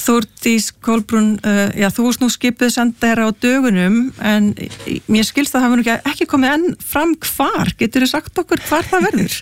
Þórdís Kolbrún, þú varst nú skipuð sendiherra á dögunum en mér skilst það hafa nú ekki komið enn fram hvar, geturðu sagt okkur hvar það verður?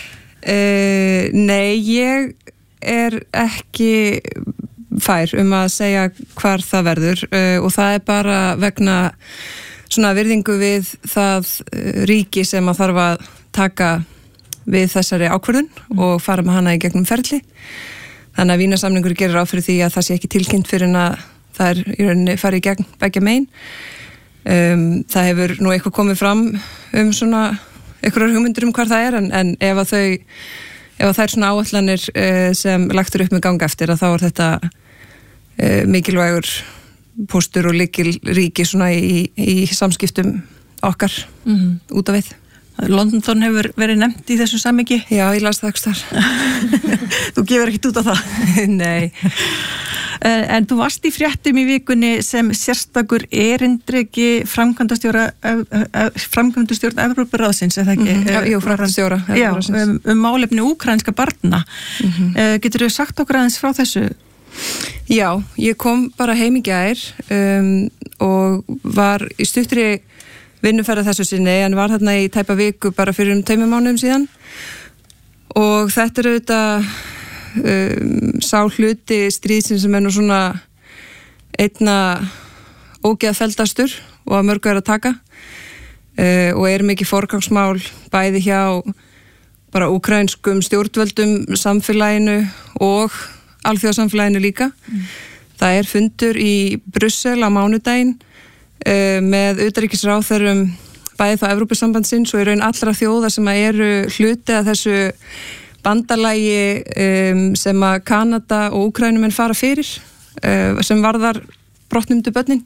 Nei, ég er ekki fær að segja hvar það verður og það er bara vegna svona virðingu við það ríki sem að þarf að taka við þessari ákvörðun og fara með hana í gegnum ferli. Þannig að Vínarsamningur gerir ráð fyrir því að það sé ekki tilkynnt fyrir en að það er í rauninni farið í gegn beggja megin. Það hefur nú eitthvað komið fram svona einhverjar hugmyndir hvar það er en ef það er svona áætlanir sem lagtur upp með ganga eftir að þá er þetta mikilvægur póstur og lykilríki svona í samskiptum okkar út af við. London hefur verið nefnt í þessu samhengi? Já, ég las það ekki þar. Þú gefur ekkert út á það? Nei. En þú varst í fréttum í vikunni sem sérstakur erindreki framkvæmdastjórn Evrópuráðsins, er það ekki? Jú, framkvæmdastjóra Evrópuráðsins. Já, málefni úkraínska barna. Geturðu sagt okkur aðeins frá þessu? Já, ég kom bara heim í gær og var í stuttri vinnuferð þessu sinni en var þarna í tæpa viku bara fyrir 2 mánuðum síðan og þetta er auðvitað sá hluti stríðsins sem er nú svona einna ógeðfelldastur og að mörgu er að taka og er mikið forgangsmál bæði hjá bara úkraínskum stjórnvöldum, samfélaginu og alþjóðasamfélaginu líka. Það er fundur í Brussel á mánudaginn með utanríkisráðherrum bæði þá Evrópusambandsins og í raun allra þjóða sem eru hluti af þessu bandalagi sem að Kanada og Úkraínumenn fara fyrir sem varðar brottnumdu börnin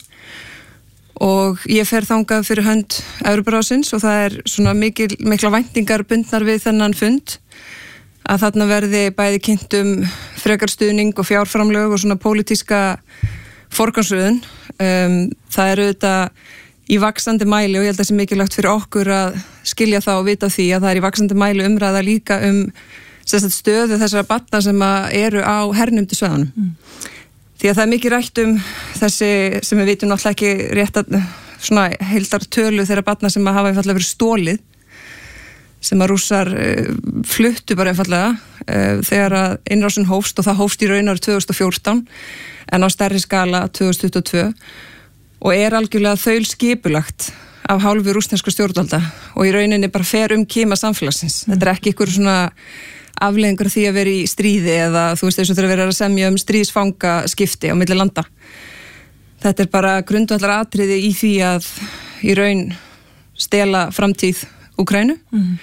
og ég fer þangað fyrir hönd Evrópuráðsins og það er svona mikla væntingar bundnar við þennan fund að þarna verði bæði kynnt frekar stuðning og fjárframlög og svona pólitíska forgangsröðun. Það er auðvitað í vaxandi mæli og ég held að það sé mikilvægt fyrir okkur að skilja það og vita því að það er í vaxandi mæli umræða líka stöðu þessara barna sem eru á hernumdu svæðunum. Því að það er mikið rætt þessi sem við vitum náttúrulega ekki rétt að svona heildar tölu þeirra barna sem hafa einfallega verið stólið sem að Rússar fluttu bara einfallega þegar að innrásin hófst og það hófst í raun árið 2014 en á stærri skala 2022 og er algjörlega þaulskipulagt af hálfu rússneskra stjórnvalda og í rauninni bara fer kima samfélagsins. Þetta er ekki ykkur svona afleiðingur því að vera í stríði eða þú veist eins og þegar vera að semja stríðsfangaskipti á milli landa. Þetta er bara grundvallar atriði í því að í raun stela framtíð Úkraínu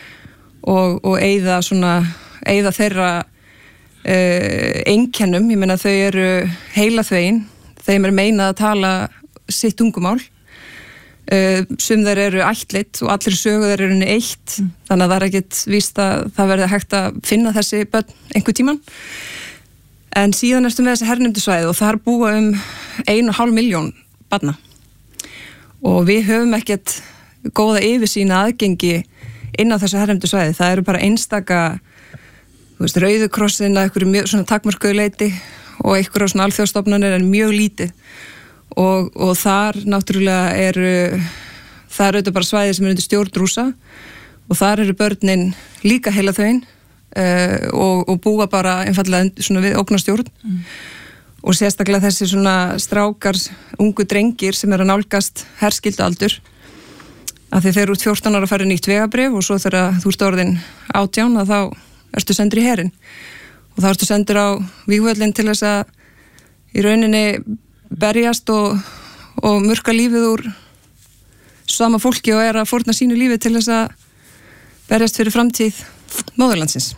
og eyða þeirra einkennum, ég meina þau eru heilaþvegin, þeim er meinað að tala sitt tungumál sum þeir eru ættleitt og allir sögu þeir eru eitt þannig að það er ekkit víst að það verði hægt að finna þessi börn einhver tíman en síðan ertu með þessi hernumdu svæði og þar búa 1,5 milljón barna og við höfum ekkert góða yfirsýn aðgengi inn á þessu hernumdu svæði. Það eru bara einstaka Rauði krossin að einhverju mjög svona takmörkuðu leyti og einhverju svona alþjóðastofnanir en mjög lítið og þar náttúrulega það eru auðvitað bara svæði sem eru undir stjórn Rússa og þar eru börnin líka heilaþvegin og búa bara einfallega svona við ógnarstjórn og sérstaklega þessi svona strákar, ungu drengir sem eru að nálgast herskyldualdur að þeir eru út 14 ára að fara nýtt vegabréf og svo þegar þú ert orðin 18 að þá ertu sendur í herinn og þá ertu sendur á vígvöllin til þess að í rauninni berjast og murka lífið úr sama fólki og er að fórna sínu lífið til þess að berjast fyrir framtíð móðurlandsins.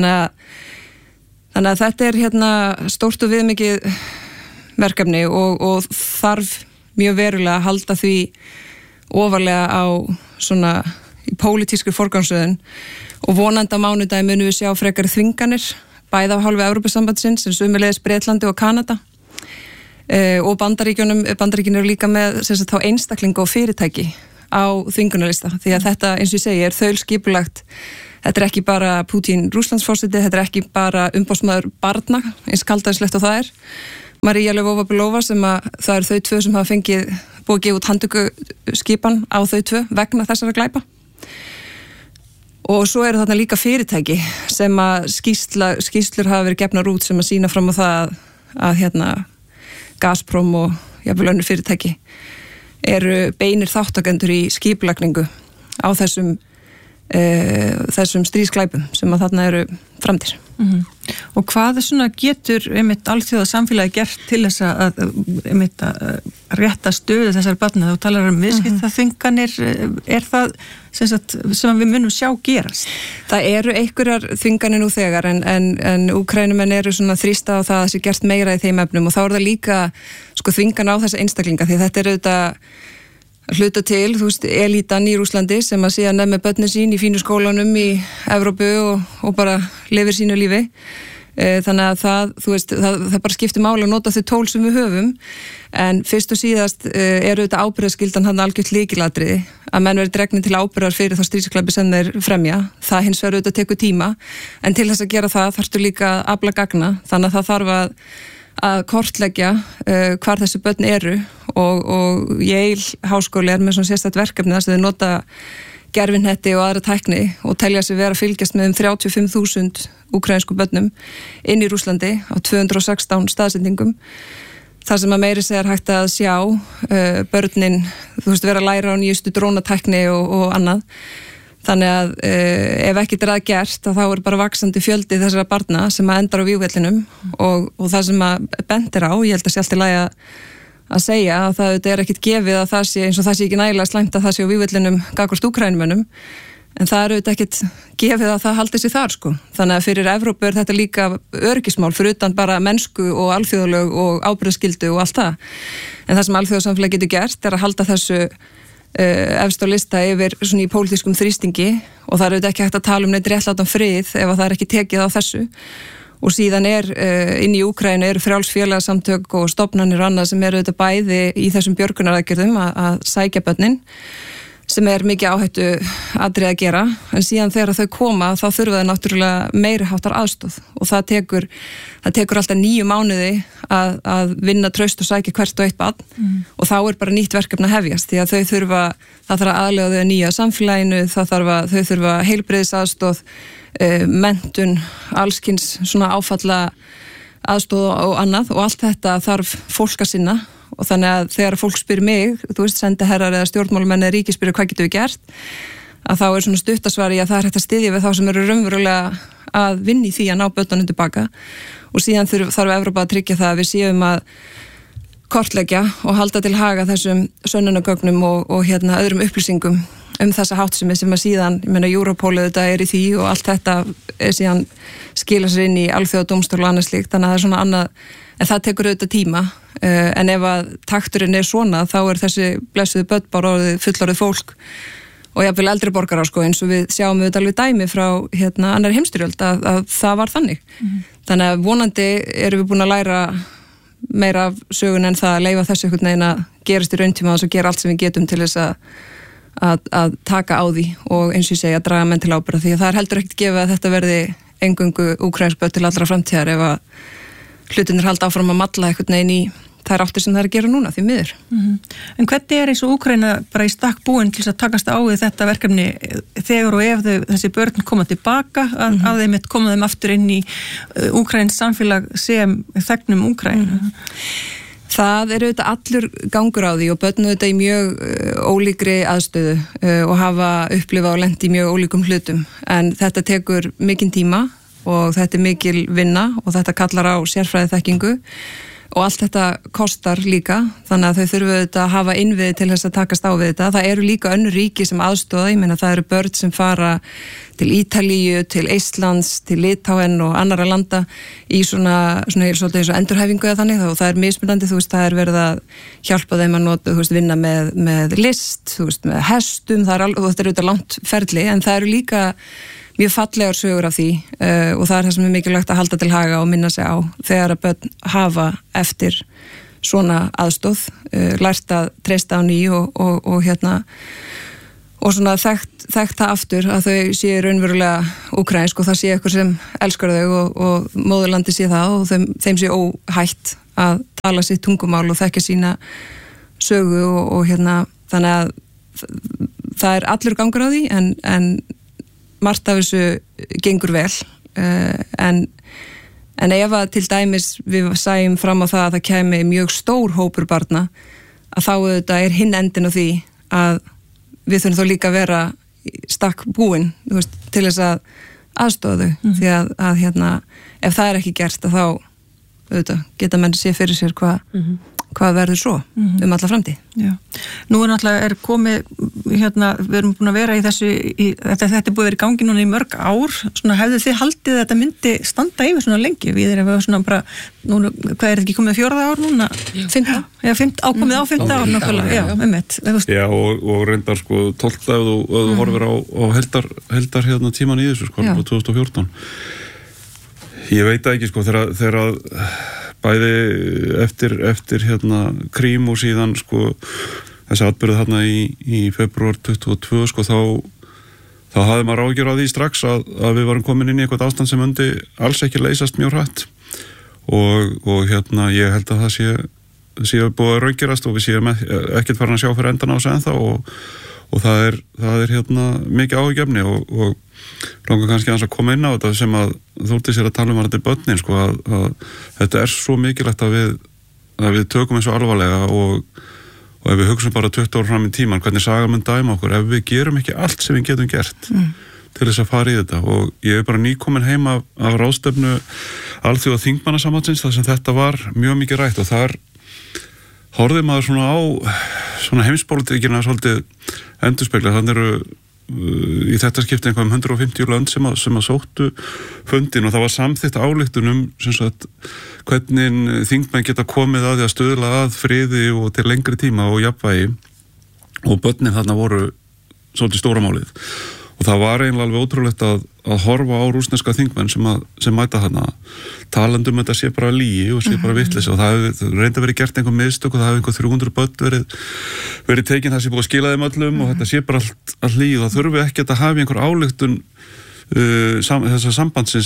Þannig að þetta er stórt og viðmikið verkefni og þarf mjög verulega að halda því ofarlega á svona í pólitískri forgangsröðun og vonandi á mánudagi munum við sjá frekari þvinganir bæði af hálfu Evrópusambandsins sem sömuleiðis Bretlandi og Kanada og Bandaríkin eru líka með þá einstaklinga og fyrirtæki á þvingunarlista því að þetta eins og ég segi er þaulskipulagt. Þetta er ekki bara Putin Rússlandsforseti, þetta er ekki bara umboðsmaður barna eins kaldæðislegt og það er María Lvova-Belova sem að það eru þau tvö sem hafa búið að gefa út handtökuskipan á þau tvö vegna þessara glæpa. Og svo eru þarna líka fyrirtæki sem að skýrslur hafa verið gefnar út sem að sýna fram á það að Gazprom og jafnvel önnur fyrirtæki eru beinir þáttakendur í skipulagningu á þessum stríðsglæpum sem að þarna eru framdir. Og hvað svona getur alþjóða samfélagi gert til þess að rétta stöðu þessar barna? Þú talar viðskiptaþvinganir, er það sem við munum sjá gerast? Það eru einhverjar þvinganir nú þegar en Úkraínumenn eru svona þrýsta á það að sé gert meira í þeim efnum og þá er það líka þvingan á þessa einstaklinga því þetta er auðvitað hluta til, elítan í Rússlandi sem að síðan með börnin sín í fínu skólanum í Evrópu og bara lifir sínu lífi. Þannig að það bara skiptir máli að nota þau tól sem við höfum en fyrst og síðast eru þetta ábyrgðarskyldan hann algjört lykilatriði að menn verið dregnir til ábyrgðar fyrir þá stríðsglæpi sem þeir fremja. Það hins vegar auðvitað tekur tíma en til þess að gera það þarftu líka að afla gagna þannig að það þarf að kortleggja hvar þessi börn eru og Yale háskóli er með svona sérstætt verkefni þess að þau nota gervinetti og aðra tækni og telja sig vera að fylgjast með 35.000 úkraínsku börnum inn í Rússlandi á 216 staðsetningum þar sem að meiri segir hægt að sjá börnin, vera að læra á nýjustu drónatækni og annað. Þannig að ef ekkert að gert þá er bara vaxandi fjöldi þessara barna sem að endar á vígvellinum og það sem að bendir á, ég held að sé allt í lagi að segja að það er ekkert gefið að það sé eins og það sé ekki nægilega slæmt að það sé á vígvellinum gagnvart Úkraínumönnum en það er auðvitað ekkert gefið að það haldi sig þar Þannig að fyrir Evrópu er þetta líka öryggismál fyrir utan bara mennsku og alþjóðalög og ábyrgðarskyldu og allt það. En það sem alþjóðasamfélag getur gert er að halda þessu efst á lista yfir svona í pólitískum þrýstingi og það er auðvitað ekki hægt að tala neitt réttlátan frið ef það er ekki tekið á þessu og síðan inn í Úkraínu eru frjáls félagasamtök og stofnanir og annað sem eru auðvitað bæði í þessum björgunaraðgerðum að sækja börnin sem mikið áhættu atriði að gera en síðan þegar þau koma þá þurfa þau náttúrulega meiri háttar aðstoð og það tekur alltaf 9 mánuði að vinna traust og sækja hvert og eitt barn og þá bara nýtt verkefni að hefjast því að það þarf að aðlega þau nýja samfélaginu, þau þurfa heilbrigðisaðstoð, menntun, allskins svona áfalla aðstoð og annað og allt þetta þarf fólk að sinna og þannig að þegar fólk spyr mig, sendiherrar eða stjórnmálamenn eða ríki spyrir hvað getum við gert að þá svona stuttasvari að það er hægt að styðja við þá sem eru raunverulega að vinna í því að ná börnunum tilbaka og síðan þarf Evrópa að tryggja það að við séum að kortleggja og halda til haga þessum sönnunargögnum og öðrum upplýsingum þessa háttsemi sem að síðan, Europol auðvitað í því og allt þetta síðan skila sér inn í alþjóðadómstól og annað slíkt, þannig að það er svona annað en það tekur auðvitað tíma en ef að takturinn svona þá þessi blessuðu börn bara fullorðið fólk og jafnvel eldri borgarar eins og við sjáum auðvitað alveg dæmi frá annarri heimsstyrjöld að það var þannig þannig að vonandi erum við búin að læra meira af sögun en það að leyfa þessu einhvern veginn að gerast í rauntíma og gera allt sem við getum til þess að taka á því og eins og ég segja að draga menn til ábyrgðar því að það er heldur ekkert gefið að þetta verði eingöngu úkraínsk börn til allra framtíðar ef að hlutinir halda áfram að malla einhvern veginn í þær áttir sem það að gera núna því miður. En hvernig eins og Úkraína bara í stakk búin til að takast á við þetta verkefni þegar og ef þessi börn koma tilbaka að þeim koma þeim aftur inn í Úkraíns samfélag sem þegnum Úkraínu? Það auðvitað allur gangur á því og börn auðvitað í mjög ólíkri aðstöðu og hafa upplifað og lent í mjög ólíkum hlutum en þetta tekur mikinn tíma og þetta mikil vinna og þetta kallar á sérfræði þekkingu og allt þetta kostar líka þannig að þau þurfu auðvitað að hafa innviði til þess að takast á við þetta. Það eru líka önnur ríki sem aðstoða, ég meina það eru börn sem fara til Ítalíu, til Eistlands, til Litáen og annarra landa í svona svolítið eins og endurhæfingu eða þannig og það mismunandi, það verið að hjálpa þeim að nota, vinna með list, með hestum, það er auðvitað langt ferli en það eru líka mjög fallegar sögur af því og það er það sem mikilvægt að halda til haga og minna sig á þegar að börn hafa eftir svona aðstoð lært að treysta á ný og og svona þekkt það aftur að þau séu raunverulega úkraínsk og það sé eitthvað sem elskar þau og móðurlandi sé það og þeim sé óhætt að tala sitt tungumál og þekkja sína sögu og þannig að það allur gangur á því en margt af þessu gengur vel en ef að til dæmis við sæjum fram á það að það kæmi mjög stór hópur barna að þá auðvitað hinn endin á því að við þurfum þá líka að vera stakk búin til þess að aðstofa þau því að ef það ekki gert að þá auðvitað geta menn sé fyrir sér hvað verður svo alla framtíð. Já. Nú náttúrulega komið við erum búin að vera í þessu þetta búið að vera í gangi núna í mörg ár svona hefðu þið haldið að þetta myndi standa yfir svona lengi við erum svona bara núna, hvað þetta ekki komið 4. ár núna? 5. Já, ákomið á 5. ár nákvæmlega, já, einmitt. Já, og reyndar 12 ef þú horfir á heldar tíman í þessu 2014. Ég veit ekki þegar bæði eftir Krím og síðan þessi atburð þarna í febrúar 22 þá hafði maður áhyggjur á því strax að við varum komin inn í eitthvað ástand sem myndi alls ekki leysast mjög hratt og ég held að það sé búið að raungerast og við séum ekkert farin að sjá fyrir endan á þessu ennþá og það er mikið áhyggjefni og langar kannski aðeins að koma inn á þetta sem að Þórdís að tala að þetta börnin að þetta er svo mikilvægt að við tökum eins og alvarlega og ef við hugsum bara 20 ára fram í tíman hvernig saga mun dæma okkur ef við gerum ekki allt sem við getum gert til þess að fara í þetta og ég bara nýkomin heim af ráðstefnu alþjóða þingmannasambandsins þar sem þetta var mjög mikið rætt og þar horfði maður svona á svona heimspólitíkina svolítið endurspegla þannig eru í þetta skipti einhverjum 150 lönd sem að sóttu fundin og það var samþykkt ályktun hvernig þingmenn geta komið að því að stuðla að friði og til lengri tíma og jafnvægi og börnin þarna voru svolítið stóra málið og það var eiginlega alveg ótrúlegt að horfa á rússneska þingmenn sem mæta þarna talandum þetta sé bara lygi og sé bara vitleysa og það reyndi að vera gert einhver mistök og það hefði einhver 300 börn verið tekin það sé búið að skila þeim öllum og þetta sé bara allt lygi og það þurfi ekki að hafa einhver ályktun þessar sambandsins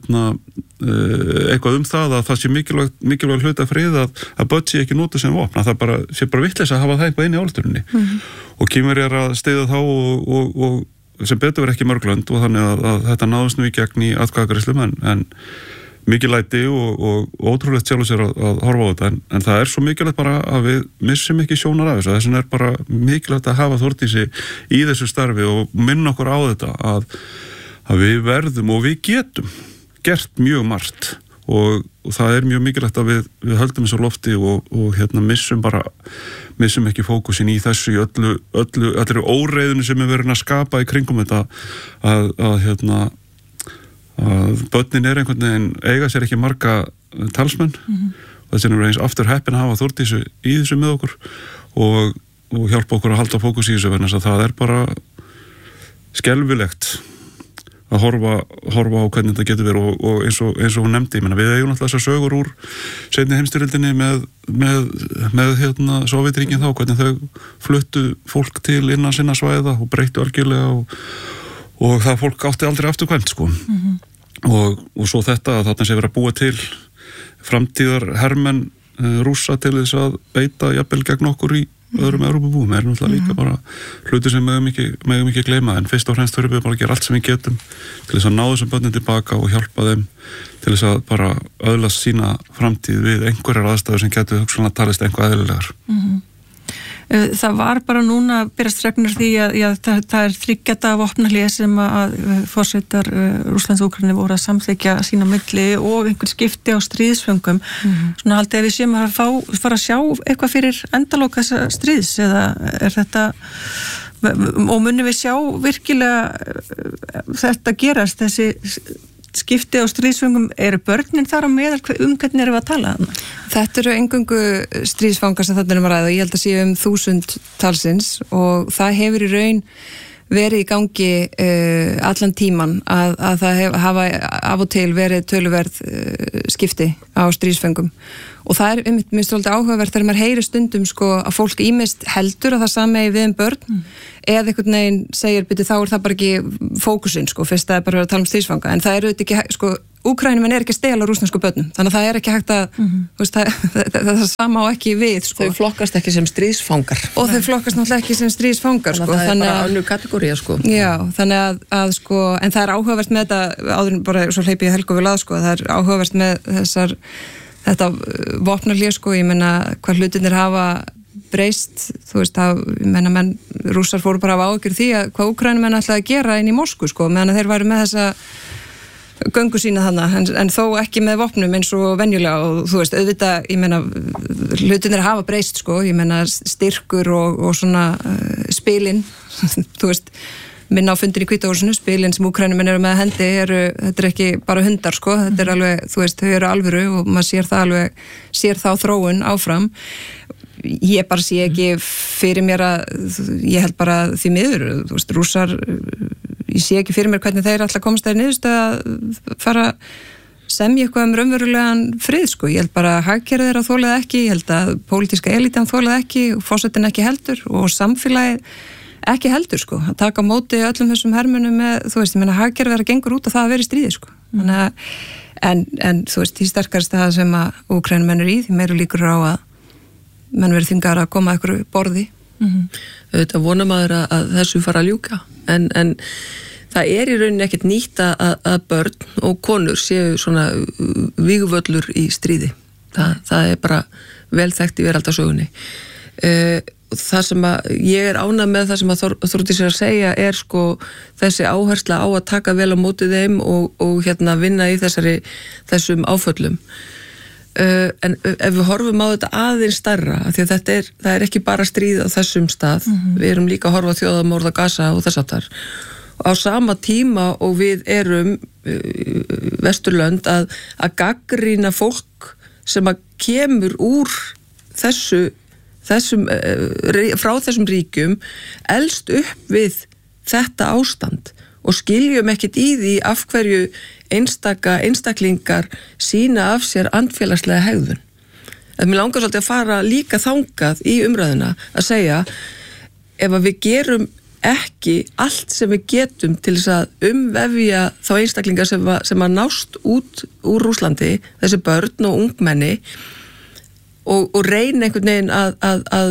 eitthvað það að það sé mikilvæg hluta frið að börn sé ekki notað sem vopn að það sé bara vitleysa að hafa það eitthvað inn í ályktuninni og Kínverjar að styðja þá og sem betur verið ekki mörglönd og þannig að þetta náðust nú í gegn í atkvæðagreiðslum en mikið læti og ótrúlegt sjálf sér að horfa á þetta en það er svo mikilvægt bara að við missum ekki sjónar af þessu þess vegna er bara mikilvægt að hafa Þórdísi í þessu starfi og minna okkur á þetta að við verðum og við getum gert mjög margt og það er mjög mikilvægt að við höldum þessu lofti og missum ekki fókusin í þessu í öllu óreiðinu sem er verið að skapa í kringum þetta að börnin er einhvern veginn eiga sér ekki marga talsmenn og þess vegna er eins aftur heppin að hafa Þórdísu í þessu með okkur og hjálpa okkur að halda fókus í þessu vegna þess að það er bara skelfilegt að horfa á hvernig þetta getur verið og eins og hún nefndi, við eigum alltaf þessar sögur úr seinni heimsstyrjöldinni með Sovétríkin þá, hvernig þau fluttu fólk til innan sinna svæða og breyttu algjörlega og það fólk átti aldrei afturkvæmt og svo þetta að þarna sé verið að búa til framtíðar hermenn Rússa til þess að beita jafnvel gegn okkur í öðrum Evrópubúum er náttúrulega líka bara hluti sem megum ekki gleyma en fyrst og fremst þurfum við bara að gera allt sem við getum til þess að ná þessum börnum tilbaka og hjálpa þeim til þess að bara öðlast sína framtíð við einhverjar aðstæður sem getur hugsanlega talist einhvað eðlilegar. Það var bara núna að byrjast regnur því að það er 3 daga vopnahlé sem að forsetar Rússlands og Úkraínu voru að samþykkja sína milli og einhver skipti á stríðsföngum. Svona haldið að við séum að fara að sjá eitthvað fyrir endalok þessa stríðs eða er þetta og munum við sjá virkilega þetta gerast þessi skipti á stríðsföngum, eru börnin þar á meðal hvernig erum við að tala þarna? Þetta eru eingöngu stríðsfangar sem þarna erum að ræða og ég held að séu 1000 talsins og það hefur í raun verið í gangi allan tíman að það hafa af og til verið töluverð skipti á stríðsföngum og það mér svolítið áhugavert þegar maður heyri stundum sko að fólk ýmist heldur að það sami við börn eða einhvern veginn segir byrju þá það bara ekki fókusinn sko fyrst það bara að tala stríðsfanga en það auðvitað ekki sko Úkraínumenn ekki að stela rússnesku börnum þannig að það ekki hægt að veist, það sama á ekki við sko. Þau flokkast ekki sem stríðsfangar og þau flokkast náttúrulega ekki sem stríðsfangar sko. Það bara önnur kategóría sko. Já, þannig að sko en það áhugavert með þetta áður bara svo hleypi ég Helgu vel að sko það áhugavert með þetta vopnahlé sko ég meina hvað hlutinir hafa breyst þú veist að ég meina menn rússar fóru bara af áhyggjur því að hvað Úkraínumenn ætlaði að gera inn í Moskvu sko meðan þeir væru með þessa göngu sína þannig, en þó ekki með vopnum eins og venjulega og þú veist, auðvitað, ég meina, hlutinir hafa breyst sko, ég meina styrkur og svona spilin, þú veist, minna á fundin í Hvítahúsinu, spilin sem Úkraínumenn eru með hendi þetta ekki bara hundar sko, þetta alveg, þú veist, þau eru alvöru og maður sér það alveg, sér þá þróun áfram. Ég bara sé ekki fyrir mér ég held bara því miður, þú veist, rússar ég sé ekki fyrir mér hvernig þeir alltaf komast þeir niðurstöð að fara semja eitthvað raunverulegan frið sko, ég held bara að hagkerfið þeirra þolað ekki, ég held að pólitíska elítan þolað ekki og forsetinn ekki heldur og samfélagið ekki heldur sko, að taka á móti öllum þessum hermunum með, þú veist, ég meina hagkerfið þeirra gengur út og það að vera í stríði sko þannig að, en þú veist, því sterkast það sem að Úkraínumenn eru í, því meira líkur á að menn verið þingar að koma að einhverju borði. Þetta vona maður að þessu fara að ljúka en það í rauninni ekkert nýtt að börn og konur séu svona vígvöllur í stríði. Það bara vel þekkt í veraldarsögunni. Það sem að ég ánægð með það sem að Þórdís að segja sko þessi áhersla á að taka vel á móti þeim og vinna í þessum áföllum. En ef við horfum á þetta aðeins stærra, því að það er ekki bara stríð á þessum stað, við erum líka að horfa á þjóðamorð á Gaza og þess aftar. Á sama tíma og við erum Vesturlönd að gagnrýna fólk sem að kemur úr frá þessum ríkjum, elst upp við þetta ástand og skiljum ekkert í því af hverju einstaklingar sína af sér andfélagslega hegðun. Það mér langar svolítið að fara líka þangað í umræðuna að segja ef að við gerum ekki allt sem við getum til þess að umvefja þá einstaklingar sem að nást út úr Rússlandi, þessi börn og ungmenni og reyna einhvern veginn að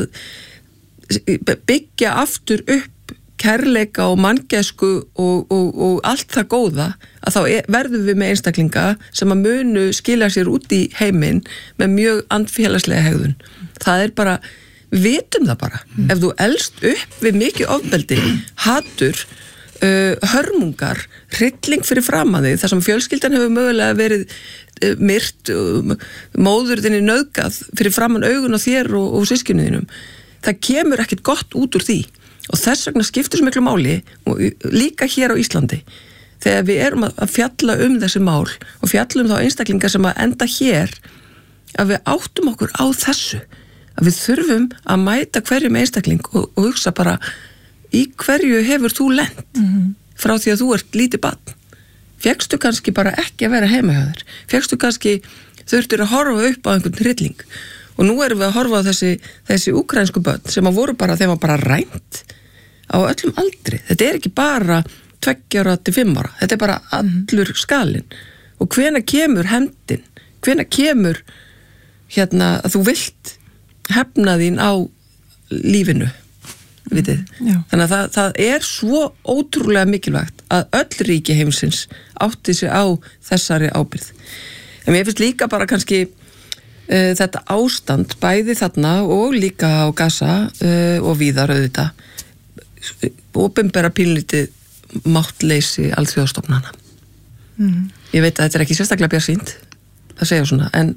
byggja aftur upp kærleika og manngæsku og allt það góða að þá verðum við með einstaklinga sem að munu skilja sér út í heiminn með mjög andfélagslega hegðun. Það bara, við vitum það bara. Ef þú elst upp við mikið ofbeldi, hatur, hörmungar, hrylling fyrir framan þig, þar sem fjölskyldan hefur mögulega verið myrt, móðurðinni nauðgað fyrir framan augun á þér og systkinuðinum. Það kemur ekkert gott út úr því. Og þess vegna skiptir svo miklu máli og líka hér á Íslandi þegar við erum að fjalla þessi mál og fjalla þá einstaklingar sem að enda hér að við áttum okkur á þessu að við þurfum að mæta hverjum einstakling og hugsa bara í hverju hefur þú lent frá því að þú ert lítið barn fékkstu kannski bara ekki að vera heima hjá þér fékkstu kannski þurftir að horfa upp á einhvern hrylling og nú erum við að horfa á þessi úkraínsku börn sem að voru bara, þeim var bara rænt á öllum aldri. Þetta ekki bara 2 ára til 5 ára. Þetta bara allur skalinn. Og hvenær kemur hefndin? Hvenær kemur að þú vilt hefna þín á lífinu? Vitið? Þannig að það svo ótrúlega mikilvægt að öll ríki heimsins átti sig á þessari ábyrgð. En mér finnst líka bara kannski þetta ástand bæði þarna og líka á Gaza og víðar auðvitað opinbera pínlítið máttleysi alþjóðastofnana. Ég veit að þetta ekki sérstaklega bjarsýnt að segja svona, en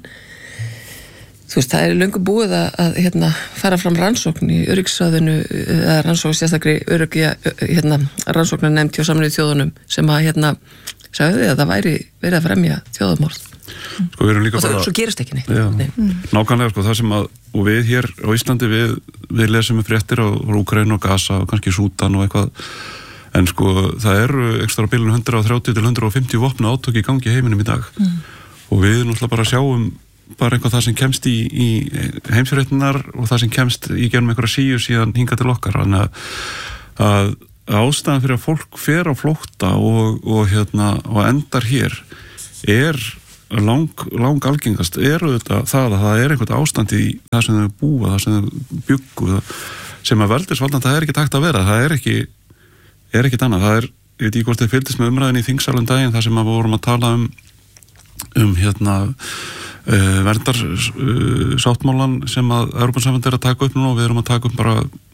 þú veist, það löngu búið að fara fram rannsókn í öryggisráðinu eða rannsókn sérstakri rannsóknar nefnd hjá Sameinuðu þjóðunum sem að sagði að það væri verið að fremja þjóðamorð. Sko, við erum líka og svo gerist ekki neitt. Nákvæmlega, sko, það sem að og við hér á Íslandi við lesum fréttir á Úkraínu og Gaza og kannski Súdan og eitthvað en sko það eru ekstra bilun 130 til 150 vopna átök í gangi í heiminum í dag og við náttúrulega bara sjáum bara eitthvað það sem kemst í heimsfréttinar og það sem kemst í gegnum einhverja síu síðan hingað til okkar, þannig að ástæðan fyrir að fólk fer á flótta og endar hér lang algengast þetta það að það einhvert ástand í það sem þau búa, það sem þau bjuggu, sem að veldisvaldan það ekki takt að vera, það er ekkit annað, það ég veit ekki hvort þið fylgdist með umræðin í þingsalum daginn þar sem að við vorum að tala um verndarsáttmálan sem að Evrópusambandið að taka upp núna og við erum að taka upp bara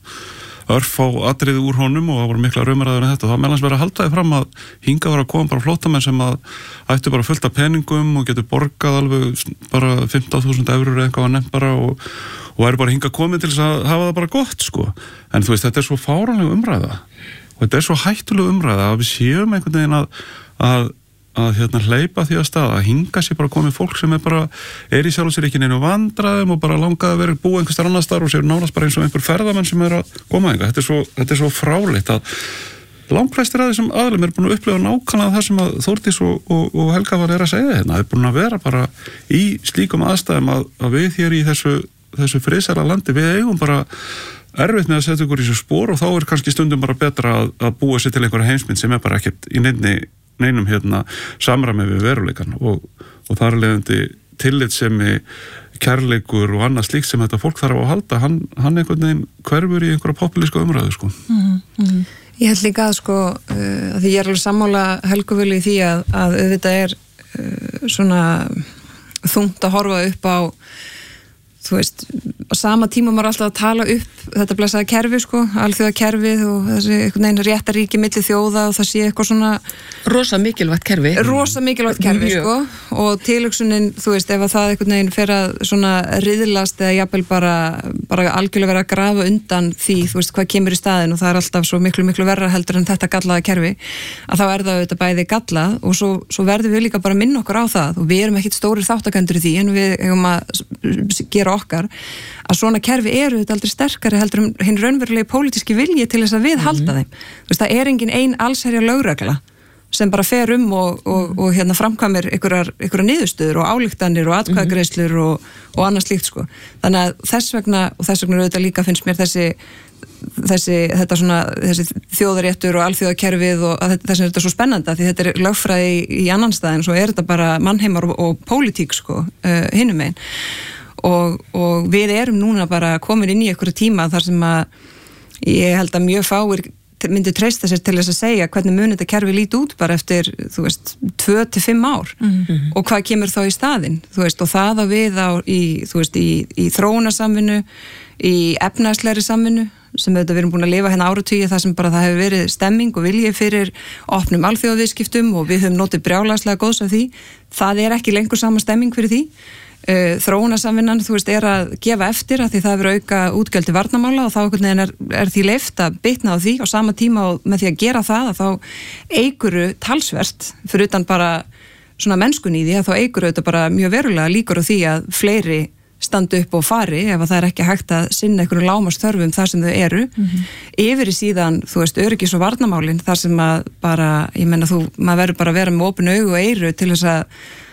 örfá atriði úr honum og það voru mikla raumræður en þetta, það meðlans verið að halda þið fram að hingað var að koma bara flóttamenn sem að ættu bara fullt af peningum og getur borgað alveg bara 15.000 eurur eða eitthvað að nefn bara og væri bara hingað komið til þess að hafa það bara gott sko, en þú veist þetta svo fáránleg umræða og þetta svo hættuleg umræða að við séum einhvern veginn að hleypa því að stað, að hinga sér bara komið fólk sem bara í sjálf sér ekki neinu vandræðum og bara langaði að vera búið einhvers annar staðar og sér nánast bara eins og einhver ferðamenn sem að koma einhver, þetta svo fráleitt að langflestir af þessum aðlum búin að upplifa nákvæmlega það sem að Þórdís og Helga var að segja hérna, það búin að vera bara í slíkum aðstæðum að við hér í þessu friðsæla landi, við eigum bara erfitt með að setja ykkur í þessu spór og þá kannski stundum bara betra að búa sér til einhverja heimsmynd sem bara ekkert í neinum samræmi við veruleikan og þar leiðandi tillitssemi, kærleikur og annað slíkt sem þetta fólk þarf að halda, hann einhvern veginn hverfur í einhverja populíska umræðu sko. Ég held líka að sko að því ég alveg sammála Helgu Völu í því að auðvitað svona þungt að horfa upp á þú veist, á sama tíma maður alltaf að tala upp þetta blessaða kerfi sko, alþjóðakerfið og þessi einhvern veginn réttaríki milli þjóða og það sé eitthvað svona rosa mikilvægt kerfi sko og tilhugsunin, þú veist, ef að það einhvern veginn fer að svona riðlast eða jafnvel bara algjörlega vera að grafa undan því, þú veist, hvað kemur í staðin og það alltaf svo miklu verra heldur en þetta gallaða kerfi, að þá það auðvitað bæði gallað og svo verðum við líka bara minna okkur á það og við erum ekkit stórir þáttakendur í því en við eigum að gera okkar að svona kerfi eru þetta aldrei sterkari heldur hinn raunverulegi pólitíski vilji til þess að við halda þeim. Þú veist, það engin ein allsherja lögregla sem bara fer og framkvæmir einhverjar niðurstöður og ályktanir og atkvæðagreiðslur og annað slíkt sko. Þannig að þess vegna auðvitað líka finnst mér þessi þjóðaréttur og alþjóðakerfið og þess að þetta svo spennandi því þetta lögfræði í annan stað en svo þetta bara mannheimar og pólitík sko, hinum megin. Og við erum núna bara komin inn í einhverju tíma þar sem að ég held að mjög fáir myndi treysta sér til þess að segja hvernig mun þetta kerfi líti út bara eftir, þú veist, 2-5 ár og hvað kemur þá í staðinn, þú veist, og það að við í þróunarsamvinnu, í efnahagslegri samvinnu sem við erum búin að lifa hérna áratugi þar sem bara það hefur verið stemming og vilji fyrir opnum alþjóðaviðskiptum og við höfum notið brjálæðslega góðs af því, það ekki lengur sama stemming fyrir því. Þróunarsamvinnan, þú veist, að gefa eftir að því það verður auka útgjöld til varnarmála og þá einhvern veginn því leyft að bitna á því á sama tíma og með því að gera það að þá eykuru talsvert fyrir utan bara svona menskun í því að þá eykuru auðvitað bara mjög verulega líkur á því að fleiri standa upp og fari ef að það ekki hægt að sinna einhverjum lágmarksþörfum þar sem þau eru yfir í síðan, þú veist, öryggis- og varnarmálin þar sem að bara, ég menna maður verður bara að vera með opin augu og eyru til þess að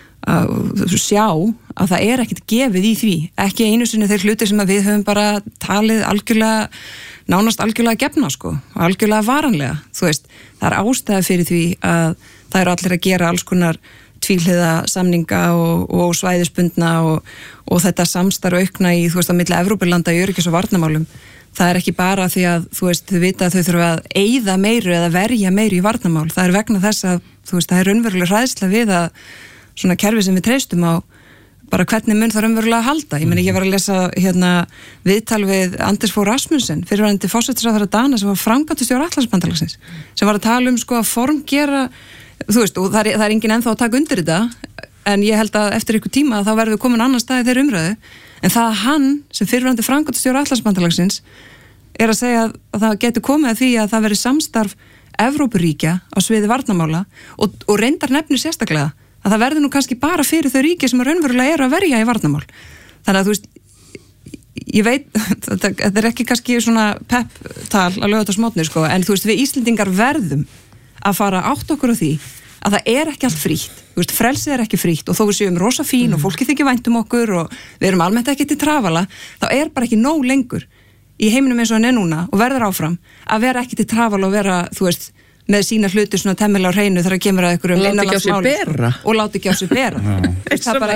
sjá að það ekkert gefið í því, ekki einu sinni þeir hluti sem að við höfum bara talið algjörlega, nánast algjörlega gefna sko, algjörlega varanlega, þú veist, það ástæða fyrir því að það eru allir að gera alls konar tvíhliða samninga og svæðisbundna og þetta samstarf aukna í, þú veist, á milli Evrópulanda í öryggis- og varnarmálum, það ekki bara því að, þú veist, þau vita að þau þurfa að eyða meiru eða verja meiru í varnarmál, það vegna þess að, þú veist, það raunverulega hræðsla við að svona kerfi sem við treystum á bara hvernig mun það raunverulega að halda. Ég meni, ég var að lesa viðtal við Anders Fogh Rasmussen, fyrirverandi forsætisráðherra Dana sem var framkvæmdastjóri Atlantshafsbandalagsins, sem var að tala sko að formgera, þú veist, og það enginn ennþá að taka undir þetta, en ég held að eftir ykkur tíma þá verðum við komin annan stað í þeirra umræðu, en það að hann sem fyrirverandi framkvæmdastjóri Atlantshafsbandalagsins að segja að það getur komið að því að það veri samstarf Evrópuríkja á sviði varnarmála og reyndar nefnir sérstaklega að það verður nú kannski bara fyrir þau ríki sem raunverulega eru að verja í varnarmál. Þannig að þú veist, ég veit, þetta ekki kannski svona pep-tal að laugardagsmótni sko, en þú veist, við Íslendingar verðum að fara átt okkur á því að það ekki allt frítt, þú veist, frelsið ekki frítt og þó við séum rosa fín og fólki þykir vænt okkur og við erum almennt ekki til trafala, þá bara ekki nóg lengur í heiminum eins og hann núna og verður áfram að vera ekki til trafala og vera, þú veist, með sína hluti svona temmilega á hreinu þegar kemur að ykkur innanlandsmáli og láti ekki á sig bera það bara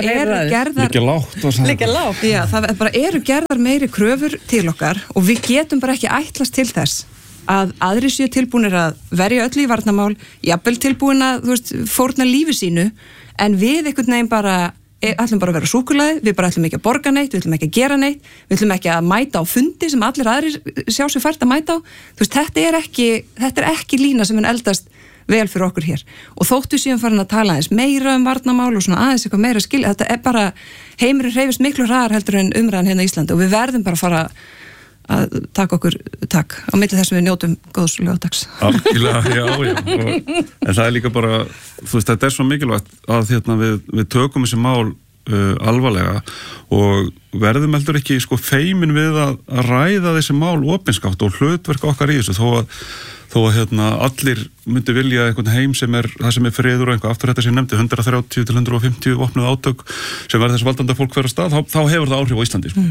gerðar líka lágt já, það bara gerðar meiri kröfur til okkar og við getum bara ekki ætlast til þess að aðri séu tilbúinir að verja öllu í varnarmál, jafnvel tilbúin að, þú veist, fórna lífi sínu, en við einhvern veginn bara, ætlum bara að vera súkkulaði, við bara ætlum ekki að borga neitt, við ætlum ekki að gera neitt, við ætlum ekki að mæta á fundi sem allir aðri sjá sér fært að mæta á, þú veist, þetta er ekki lína sem eldast vel fyrir okkur hér. Og þóttu síðan farin að tala aðeins meira varnarmál og svona aðeins eitthvað meira skilja, þetta bara, heimurinn hreyfist miklu hraðar heldur en umræðan hérna í Íslandi og við verðum bara að fara að taka okkur takk á milli þess að við njótum góðs laugardags. Algjörlega, já. En það líka bara, þú veist, þetta svo mikilvægt að við tökum þessi mál alvarlega og verðum heldur ekki sko feimin við að ræða þessi mál opinskátt og hlutverk okkar í þessu þó að allir myndi vilja einhvern heim sem það sem friður og einhver aftur þetta sem nefndi 130 til 150 vopnuð átök sem verður þess valdanda fólk hver að stað þá hefur það áhrif á Íslandi sko.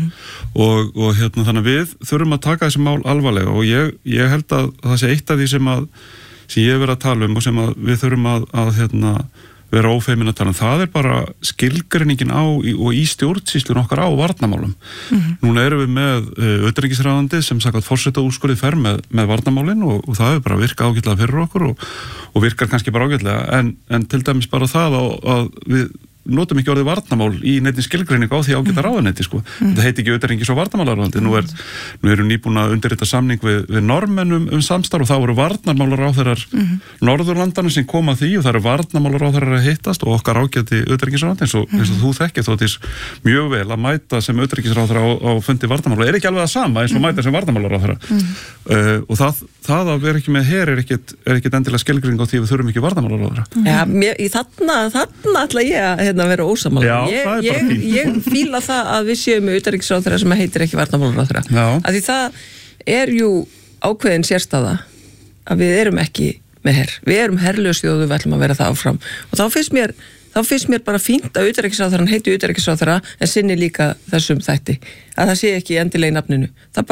og þannig að við þurfum að taka þessi mál alvarlega og ég held að það sé eitt af því sem ég hef verið að tala og sem við þurfum að vera ófeimin að tala það bara skilgreiningin á og í stjórnsýslun okkar á varnarmálum. Núna erum við með utanríkisráðandi sem sagt forsetaúrskurðið fer með varnarmálin og það hefur bara virkað ágætlega fyrir okkur og virkar kannski bara ágætlega en til dæmis bara það að við notum ekki orðið varnarmál í neitt skilgreiningu á því ágæta ráðuneyti sko. Þetta heiti ekki utanríkis- og varnarmálaráðuneyti. Nú erum nýbúin að undirrita samning við norðmennum samstarf og þá eru varnarmálaráðherrar Norðurlandana sem koma að því og það eru varnarmálaráðherrar að hittast og okkar ágæti utanríkisráðuneyti eins og þú þekkir þóttís mjög vel að mæta sem utanríkisráðherra á fundi varnarmála ekki alveg það sama eins og mæta sem varnarmálaráðherra og það að vera ekki með her ekkit endilega skilgreining á því við þurfum ekki varnarmálaráðherra. Já, þarna ætla ég að vera ósammála. Ég fíla það að við séum með utanríkisráðherra sem heitir ekki varnarmálaráðherra. Af því það jú ákveðin sérstaða að við erum ekki með her. Við erum herlaus þjóð og við ætlum að vera það áfram. Og þá finnst mér bara fínt að utanríkisráðherrann heiti utanríkisráðherra en sinni líka þessum þætti. Að það sé ekki endilega í nafninu.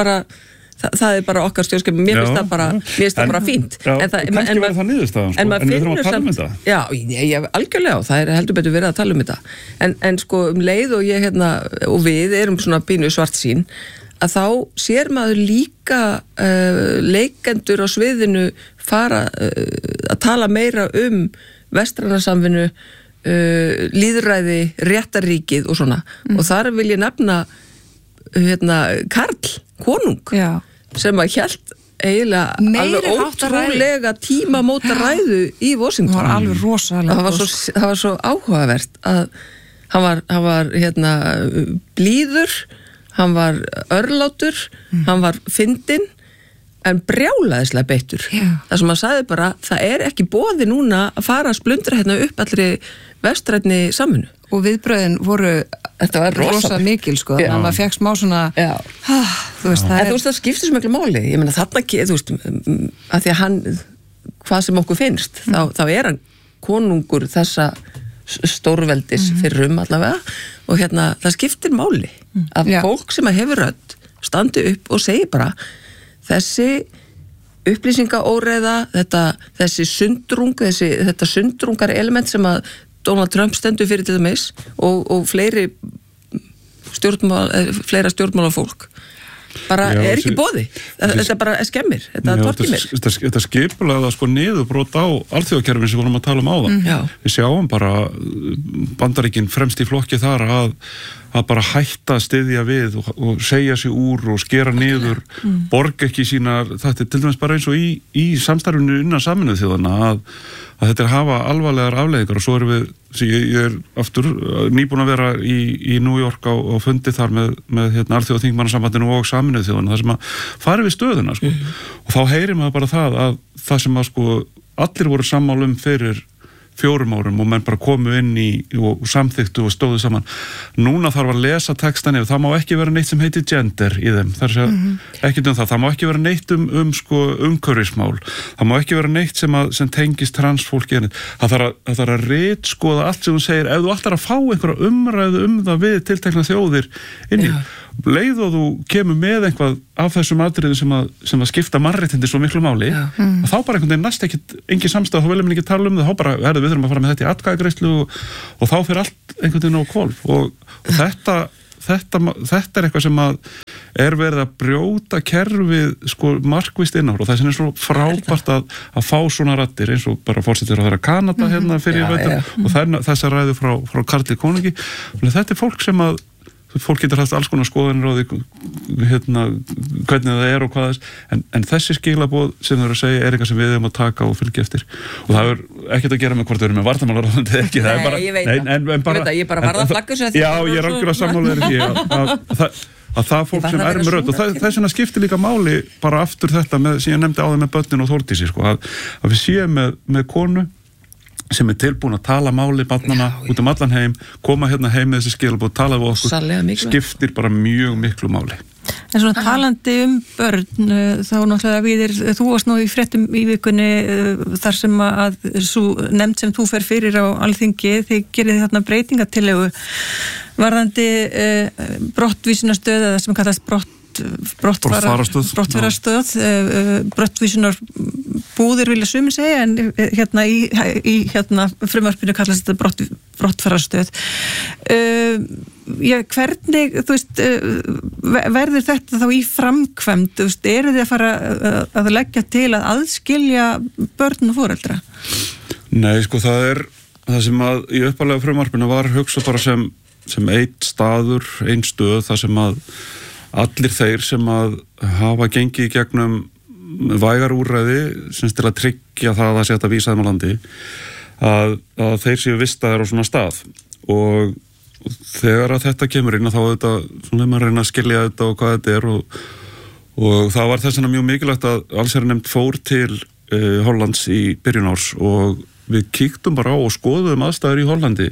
Það bara okkar stjórnskipum, mér finnst það bara fínt. Já, kannski verður það niðurstaðan, en við þurfum að tala um þetta. Já, algjörlega, það heldur betur verið að tala um þetta. En sko leið og ég og við erum svona pínu svartsýn, að þá sér maður líka leikendur á sviðinu fara að tala meira vestræna samvinnu, lýðræði, réttarríkið og svona. Og þar vil ég nefna Karl, konung sem að hélt eiginlega alveg ótrúlega tímamóta ræðu í Washington. Það var alveg rosalega. Það var svo áhugavert að hann var blíður, hann var örlátur, hann var fyndinn en brjálaðislega beittur. Það sem hann sagði bara, það ekki boði núna að fara að splundra upp allri vestrænni samvinnu. Og viðbröðin voru rosa mikil sko, þannig að maður fekk smá svona þú veist, það skiptir svo miklu máli, ég meina þarna þú veist, að því að hann hvað sem okkur finnst, þá hann konungur þessa stórveldis fyrrum allavega og það skiptir máli að fólk sem að hefur rödd standi upp og segi bara þessi upplýsingaóreiða, þessi sundrung, þetta sundrungar element sem að Donald Trump stendur fyrir til dæmis og fleira stjórnmálafólk bara ekki boði. Þetta bara skemmir, þetta torkimir. Þetta skipulega sko niðurbrot á alþjóðakerfin sem vorum að tala um áðan. Við sjáum bara Bandaríkin fremst í flokki þar að bara hætta að styðja við og segja sig úr og skera niður, borga ekki sínar, þetta til dæmis bara eins og í samstarfinu innan Sameinuðu þjóðanna að þetta hafa alvarlegar afleiðingar og svo erum við, ég aftur nýbúin að vera í New York á fundi þar með Alþjóðaþingmannasambandinu og Sameinuðu þjóðanna þar sem að fara við stöðuna og þá heyrir maður bara það að það sem að sko allir voru sammála fyrir 4 árum og menn bara komu inn í og samþyktu og stóðu saman. Núna þarf að lesa textan yfir, það má ekki vera neitt sem heitir gender í þeim, það er ekki það má ekki vera neitt sko umhverfismál, það má ekki vera neitt sem tengist transfólki, það þarf að ritskoða allt sem hún segir, ef þú ætlar að fá einhverja umræðu það við tiltekna þjóðir inn í, leið og þú kemur með eitthvað af þessum atriðum sem að skipta mannréttindi svo miklu máli, þá bara einhvern veginn næst engin samstæð, þá viljum við ekki tala það, þá bara, við þurfum að fara með þetta í atkvæðagreiðslu og þá fyrir allt einhvern veginn á hvolf og þetta er eitthvað sem að er verið að brjóta kerfið sko markvisst inn á og það er svo frábært að fá svona raddir eins og bara fórsetur að vera Kanada hérna fyrir og þess að ræðu frá Karli Konungi, þetta er fólk getur haft alls konar skoðanir á því hvernig það er og hvað en þessi skilaboð sem þau eru að segja er eitthvað sem við erum að taka og fylgja eftir og það er ekkert að gera með hvort þau eru með varnarmálaráðuneyti ekki, það er bara ég veit að ég bara varða flaggur já, ég er algjörlega sammálaður því að það fólk sem er með rödd og það er svona skiptir líka máli bara aftur þetta sem ég nefndi áður með börnin og Þórdísi sko, að við séum með konu sem er tilbúin að tala máli barnana út allan heim, koma hérna heim með þessi skilabóð, tala við okkur, skiptir bara mjög miklu máli. En svona talandi börn, þá náttúrulega Víðir, þú varst nú í fréttum í vikunni þar sem að svo nefnd sem þú fer fyrir á Alþingi, þið gerið þarna breytingatillögu varðandi brottvísunarstöð eða sem kallast brottfarastöð brottvísunar búðir vilja sumir segja en hérna í frumvarpinu kallast þetta brottfarastöð hvernig þú veist verður þetta þá í framkvæmd þú veist, eru þið að fara að leggja til að aðskilja börn og foreldra? Nei, sko það sem að í uppalega frumvarpinu var hugsað bara sem einn staður, einn stöð þar sem að allir þeir sem að hafa gengið gegnum vægar úrræði sem til að tryggja það að setja vísa þeim á landi að þeir séu vistaðir á svona stað og þegar að þetta kemur inn að þá svona maður reyna að skilja þetta og hvað þetta er og það var þess vegna mjög mikilvægt að allsherjarnefnd fór til Hollands í byrjun árs og við kíktum bara á og skoðum aðstæður í Hollandi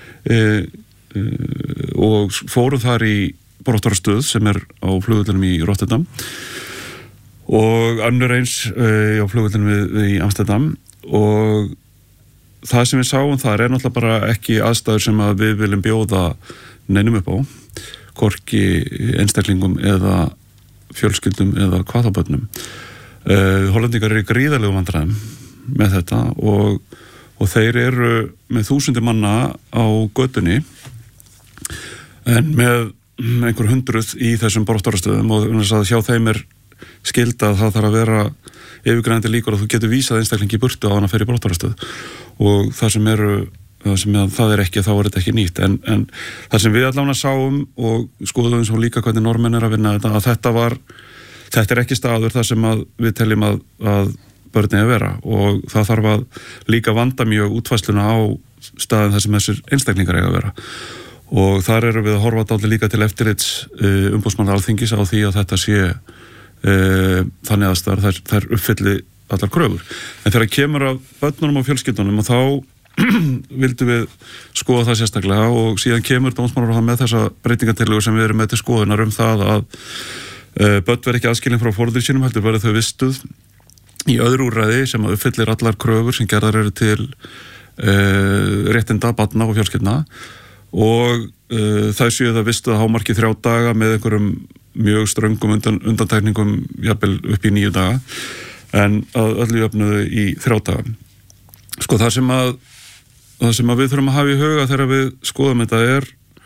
og fórum þar í brottfarastöð sem er á flugvöllunum í Rotterdam og önnur eins á flugvöllunum í Amsterdam og það sem við sáum þar er náttúrulega bara ekki aðstæður sem að við viljum bjóða neinum upp á, hvorki einstaklingum eða fjölskyldum eða hvaðabönnum. Hollendingar eru í gríðarlegum vandræðum með þetta og þeir eru með 1000 manna á götunni en með einhver 100 í þessum brottfarastöðum og hjá þeim er skylda að það þarf að vera yfirgrænandi líkur að þú getur vísað einstaklingi í burtu á hann að fer í brottfarastöð og það er ekki, þá er þetta ekki nýtt en það sem við allavega sáum og skoðum svo líka hvernig normenn er að vinna þetta, að þetta er ekki staður þar sem að við teljum að börni að vera og það þarf að líka vanda mjög útfærsluna á staðin þar sem þessir einstaklingar eiga að vera og þar eru við að horfa dálítið líka til eftirlits umboðsmanns Alþingis á því að þetta sé þannig að þær uppfylli allar kröfur. En þegar kemur af börnunum og fjölskyldunum og þá vildum við skoða það sérstaklega og síðan kemur dómsmálaráðherra með þessa breytingatillögu sem við erum með til skoðunar það að börn verði ekki aðskilin frá foreldrum sínum heldur verði þau vistuð í öðru úrræði sem uppfyllir allar kröfur sem gerðar eru til réttinda barna og fjölskyldna og það séu það vistuð að hámarki 3 daga með einhverjum mjög ströngum undantekningum jafnvel upp í 9 daga en að öllu jöfnuðu í 3 daga. Sko það sem að við þurfum að hafa í huga þegar við skoðum þetta er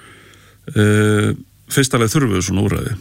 fyrsta leið þurfum við svona úrræði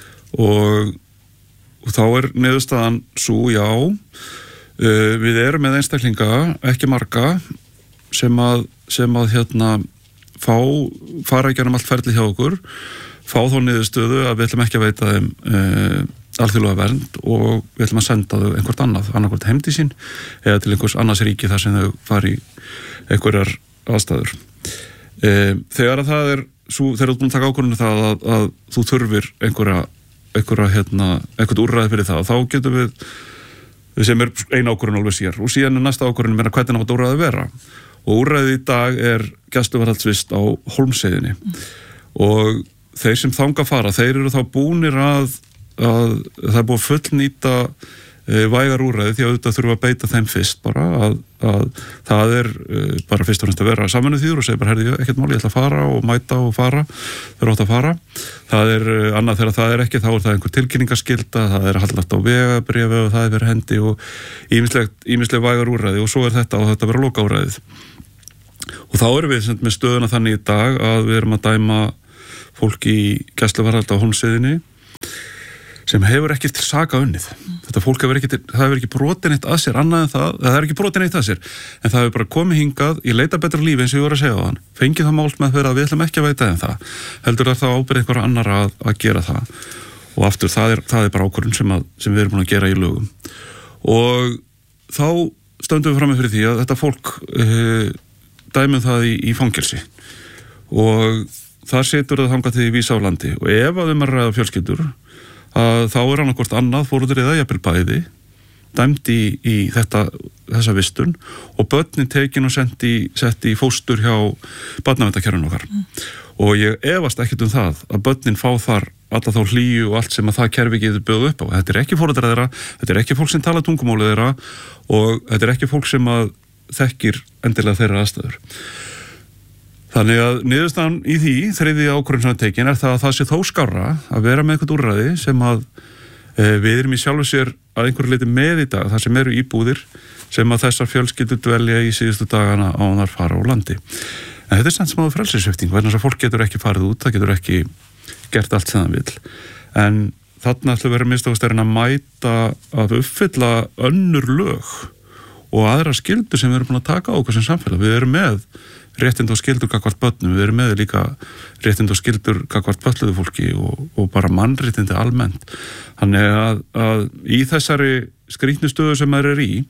og þá er niðurstaðan svo við erum með einstaklinga, ekki marga sem að fara ekki um allt ferli hjá okkur fá þá niðurstöðu að við ætlum ekki að veita þeim alþjóðlega vernd og við ætlum að senda þau einhvert annarkvort heim til sín eða til einhvers annars ríki þar sem þau fari í einhverjar aðstæður. Þegar að það er þegar þú búin að taka ákvörðun það að þú þurfir einhvert úrræði fyrir það, þá getum við sem er ein ákvörðun alveg sér og síðan er næsta ákvörðun hvernig á þetta úrræði vera og úrræðið í dag gæsluvarðhaldsvist á Hólmsheiðinni og þeir sem þanga fara, þeir eru þá búnir að það búið fullnýta vægar úrræði því að auðvitað þurfa að beita þeim fyrst bara að það bara fyrst og fremst að vera samvinnuð þýður og segja bara herði ekkert mál, ég ætla að fara og mæta og fara þeir átt að fara. Það annað þegar það ekki, þá það einhver tilkynningaskylda, það haldlagt á vegabréfi og það verið hendi og ýmisleg vægar úrræði og svo þetta og þetta vera loka úrræðið. Og þá erum við með stöðuna þannig í dag að við erum að dæma fólk í gæsluvarðhald á Hólmsheiðinni sem hefur ekki til saka unnið. Þetta fólk hefur ekki brotin eitt að sér annað en það er ekki brotin eitt að sér, en það hefur bara komið hingað í leita betra lífi eins og ég voru að segja á þann. Fengið það mált með að við ætlum ekki að veita en það. Heldur það ábyrgð einhverja annar að gera það. Og aftur það er bara ákvörðun sem við erum búin að gera í lögum. Og þá stöndum við frammi fyrir því að þetta fólk dæmum það í fangelsi. Og þar setur það þangað til í vísa á landi. Og ef að að ræða fjölskyldur þá annarkvort annað fóruður eða jafnvel bæði dæmd í þessa vistun og börnin tekin og sett í fóstur hjá barnaverndarkerfinu okkar. Og ég efast ekkert það að börnin fá þar alla þá hlýju og allt sem að það kerfi getur bjóð upp á. Þetta ekki fóruður þeirra, þetta ekki fólk sem tala tungumálið þeirra og þetta ekki fólk sem að þekkir endilega þeirra aðstæður. Þannig að niðurstaðan í því þriðja ákvörðun sem tekin það sé þó skárra að vera með eitthvað úrræði sem að við erum í sjálfu sér að einhverju leyti með í dag, það sem eru íbúðir sem að þessar fjölskyldur dvelja í síðustu dagana áður en fara úr landi. En þetta samt smáðu frelsissvipting, vegna þess að fólk getur ekki farið út, það getur ekki gert allt sem það vill. En þarna ætlum við að mæta að uppfylla önnur lög og aðra skyldur sem við erum búin að taka á okkur sem samfélag. Við erum með réttind og skyldur gagnvart börnum, við erum með líka réttind og skyldur gagnvart fötluðu fólki og bara mannréttindi almennt. Þannig að í þessari skrýtnu stöðu sem maður í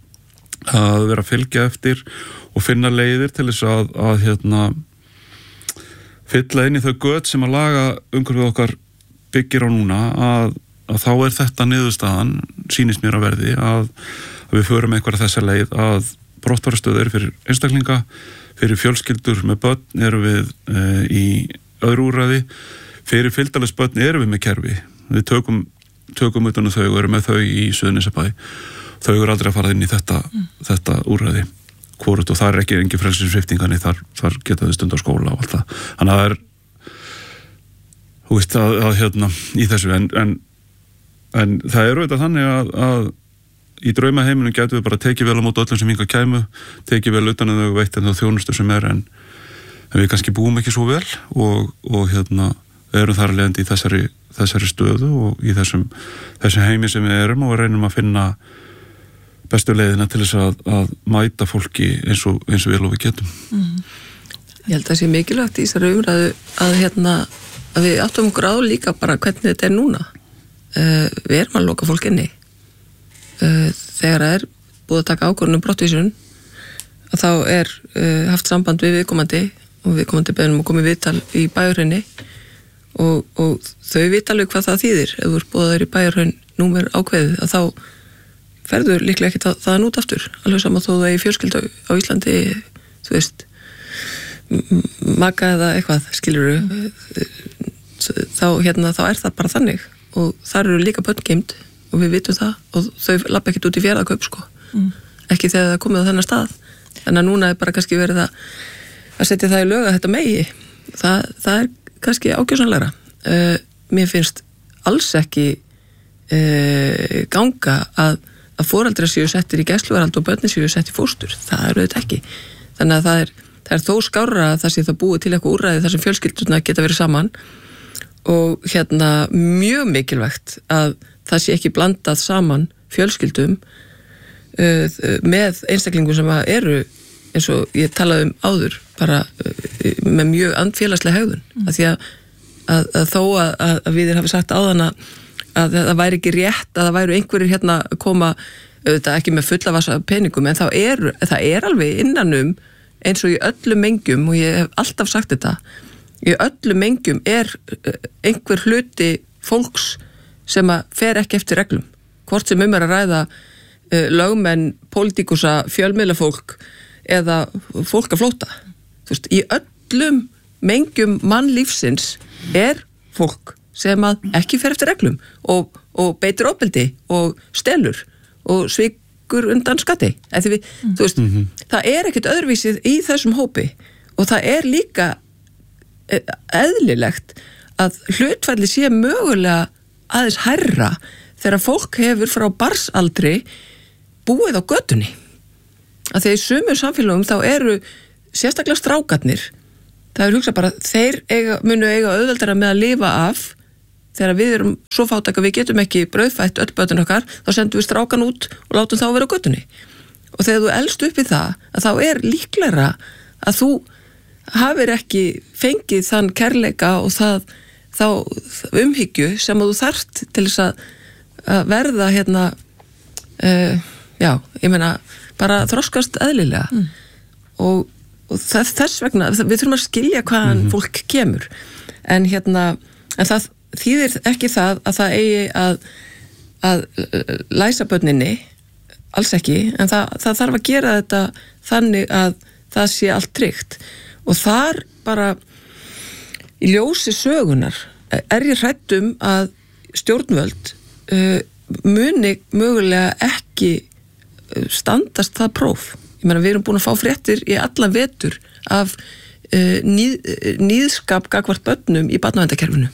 að vera að fylgja eftir og finna leiðir til þess að fylla inn í þau göt sem að laga umhverfið okkar byggir á núna að þá þetta niðurstaðan sýnist mér að verði að við förum einhverja þessa leið að brottfarastöður fyrir einstaklinga, fyrir fjölskyldur með börn erum við í öðru úrræði, fyrir fylgdalins börn erum við með kerfi. Við tökum utan þau og erum með þau í Suðurnesjabæ. Þau eru aldrei að fara inn í þetta úrræði. Hvorut og það ekki engin frelsissviptinganni, þar geta þau stund á skóla og allt það. Þannig að það þú veist að í þessu en það er auðvitað þannig að í draumaheiminum getum við bara tekið vel á móti öllum sem hingað kæmu, tekið vel utan þau veitt en þá þjónustu sem en við kannski búum ekki svo vel og erum þar leiðandi í þessari stöðu og í þessum heimi sem við erum og reynum að finna bestu leiðina til þess að mæta fólki eins og vel og við getum. Ég held að það sé mikilvægt í þessari umræðu að við áttum okkur á líka bara hvernig þetta núna. Við erum að loka fólk inni. Þegar það búið að taka ákvörðun brottvísun að þá haft samband við viðkomandi og viðkomandi beðnum að koma í viðtal í Bæjarhrauni og þau vita alveg hvað það þýðir ef þú búið þær í Bæjarhraun númer ákveðið að þá ferður líklega ekki það út aftur alveg saman þó það í fjölskyldu á Íslandi þú veist maka eða eitthvað skilurðu þá það bara þannig og þar eru líka börn geimt og við vitum það og þau lappa ekkert út í Fjarðarkaup ekki þegar það komið á þennan stað þannig að núna bara kannski verið að setja það í lög að þetta megi það kannski ákjósanlegra mér finnst alls ekki ganga að foreldrar séu settir í gæsluvarðhald og börnin séu sett í fóstur, það auðvitað ekki þannig að það er þó skárra að það sé það búið til eitthvað úrræði þar sem fjölskyldurna geta verið saman og mjög mikilvægt að það sé ekki blandað saman fjölskyldum með einstaklingum sem eru eins og ég talaði áður bara með mjög andfélagslega hegðun af því að þó að við hafi sagt áðan að það væri ekki rétt að það væru einhverjir koma auðvitað ekki með fulla vasa peningum en það er alveg innanum eins og í öllum mengjum og ég hef alltaf sagt þetta í öllum mengjum einhver hluti fólks sem að fer ekki eftir reglum hvort sem að ræða lögmenn, pólitíkusa, fjölmiðlafólk eða fólk að flóta. Þú veist, í öllum mengjum mannlífsins fólk sem að ekki fer eftir reglum og beitir ofbeldi og stelur og svikur undan skatti. Þú veist, það ekkert öðruvísið í þessum hópi og það líka eðlilegt að hlutfalli sé mögulega aðeins hærra þegar fólk hefur frá barnsaldri búið á götunni. Að því að í sumum samfélagum þá sérstaklega strákarnir, það hugsað bara, þeir munu eiga auðveldara með að lifa af þegar við erum svo fátæk að við getum ekki brauðfætt öll börnin okkar, þá sendum við strákan út og látum þá vera á götunni. Og þegar þú elst upp í það, að þá líklegra að þú hafir ekki fengið þann kærleika og þá umhyggju sem að þú þarft til þess að verða ég meina bara þroskast eðlilega og þess vegna við þurfum að skilja hvaðan fólk kemur en það þýðir ekki það að það eigi að læsa börninni alls ekki, en það þarf að gera þetta þannig að það sé allt tryggt og þar bara í ljósi sögunar ég hrædd að stjórnvöld muni mögulega ekki standast það próf. Ég meina við erum búin að fá fréttir í allan vetur af níðskap gagnvart börnum í barnaverndarkerfinu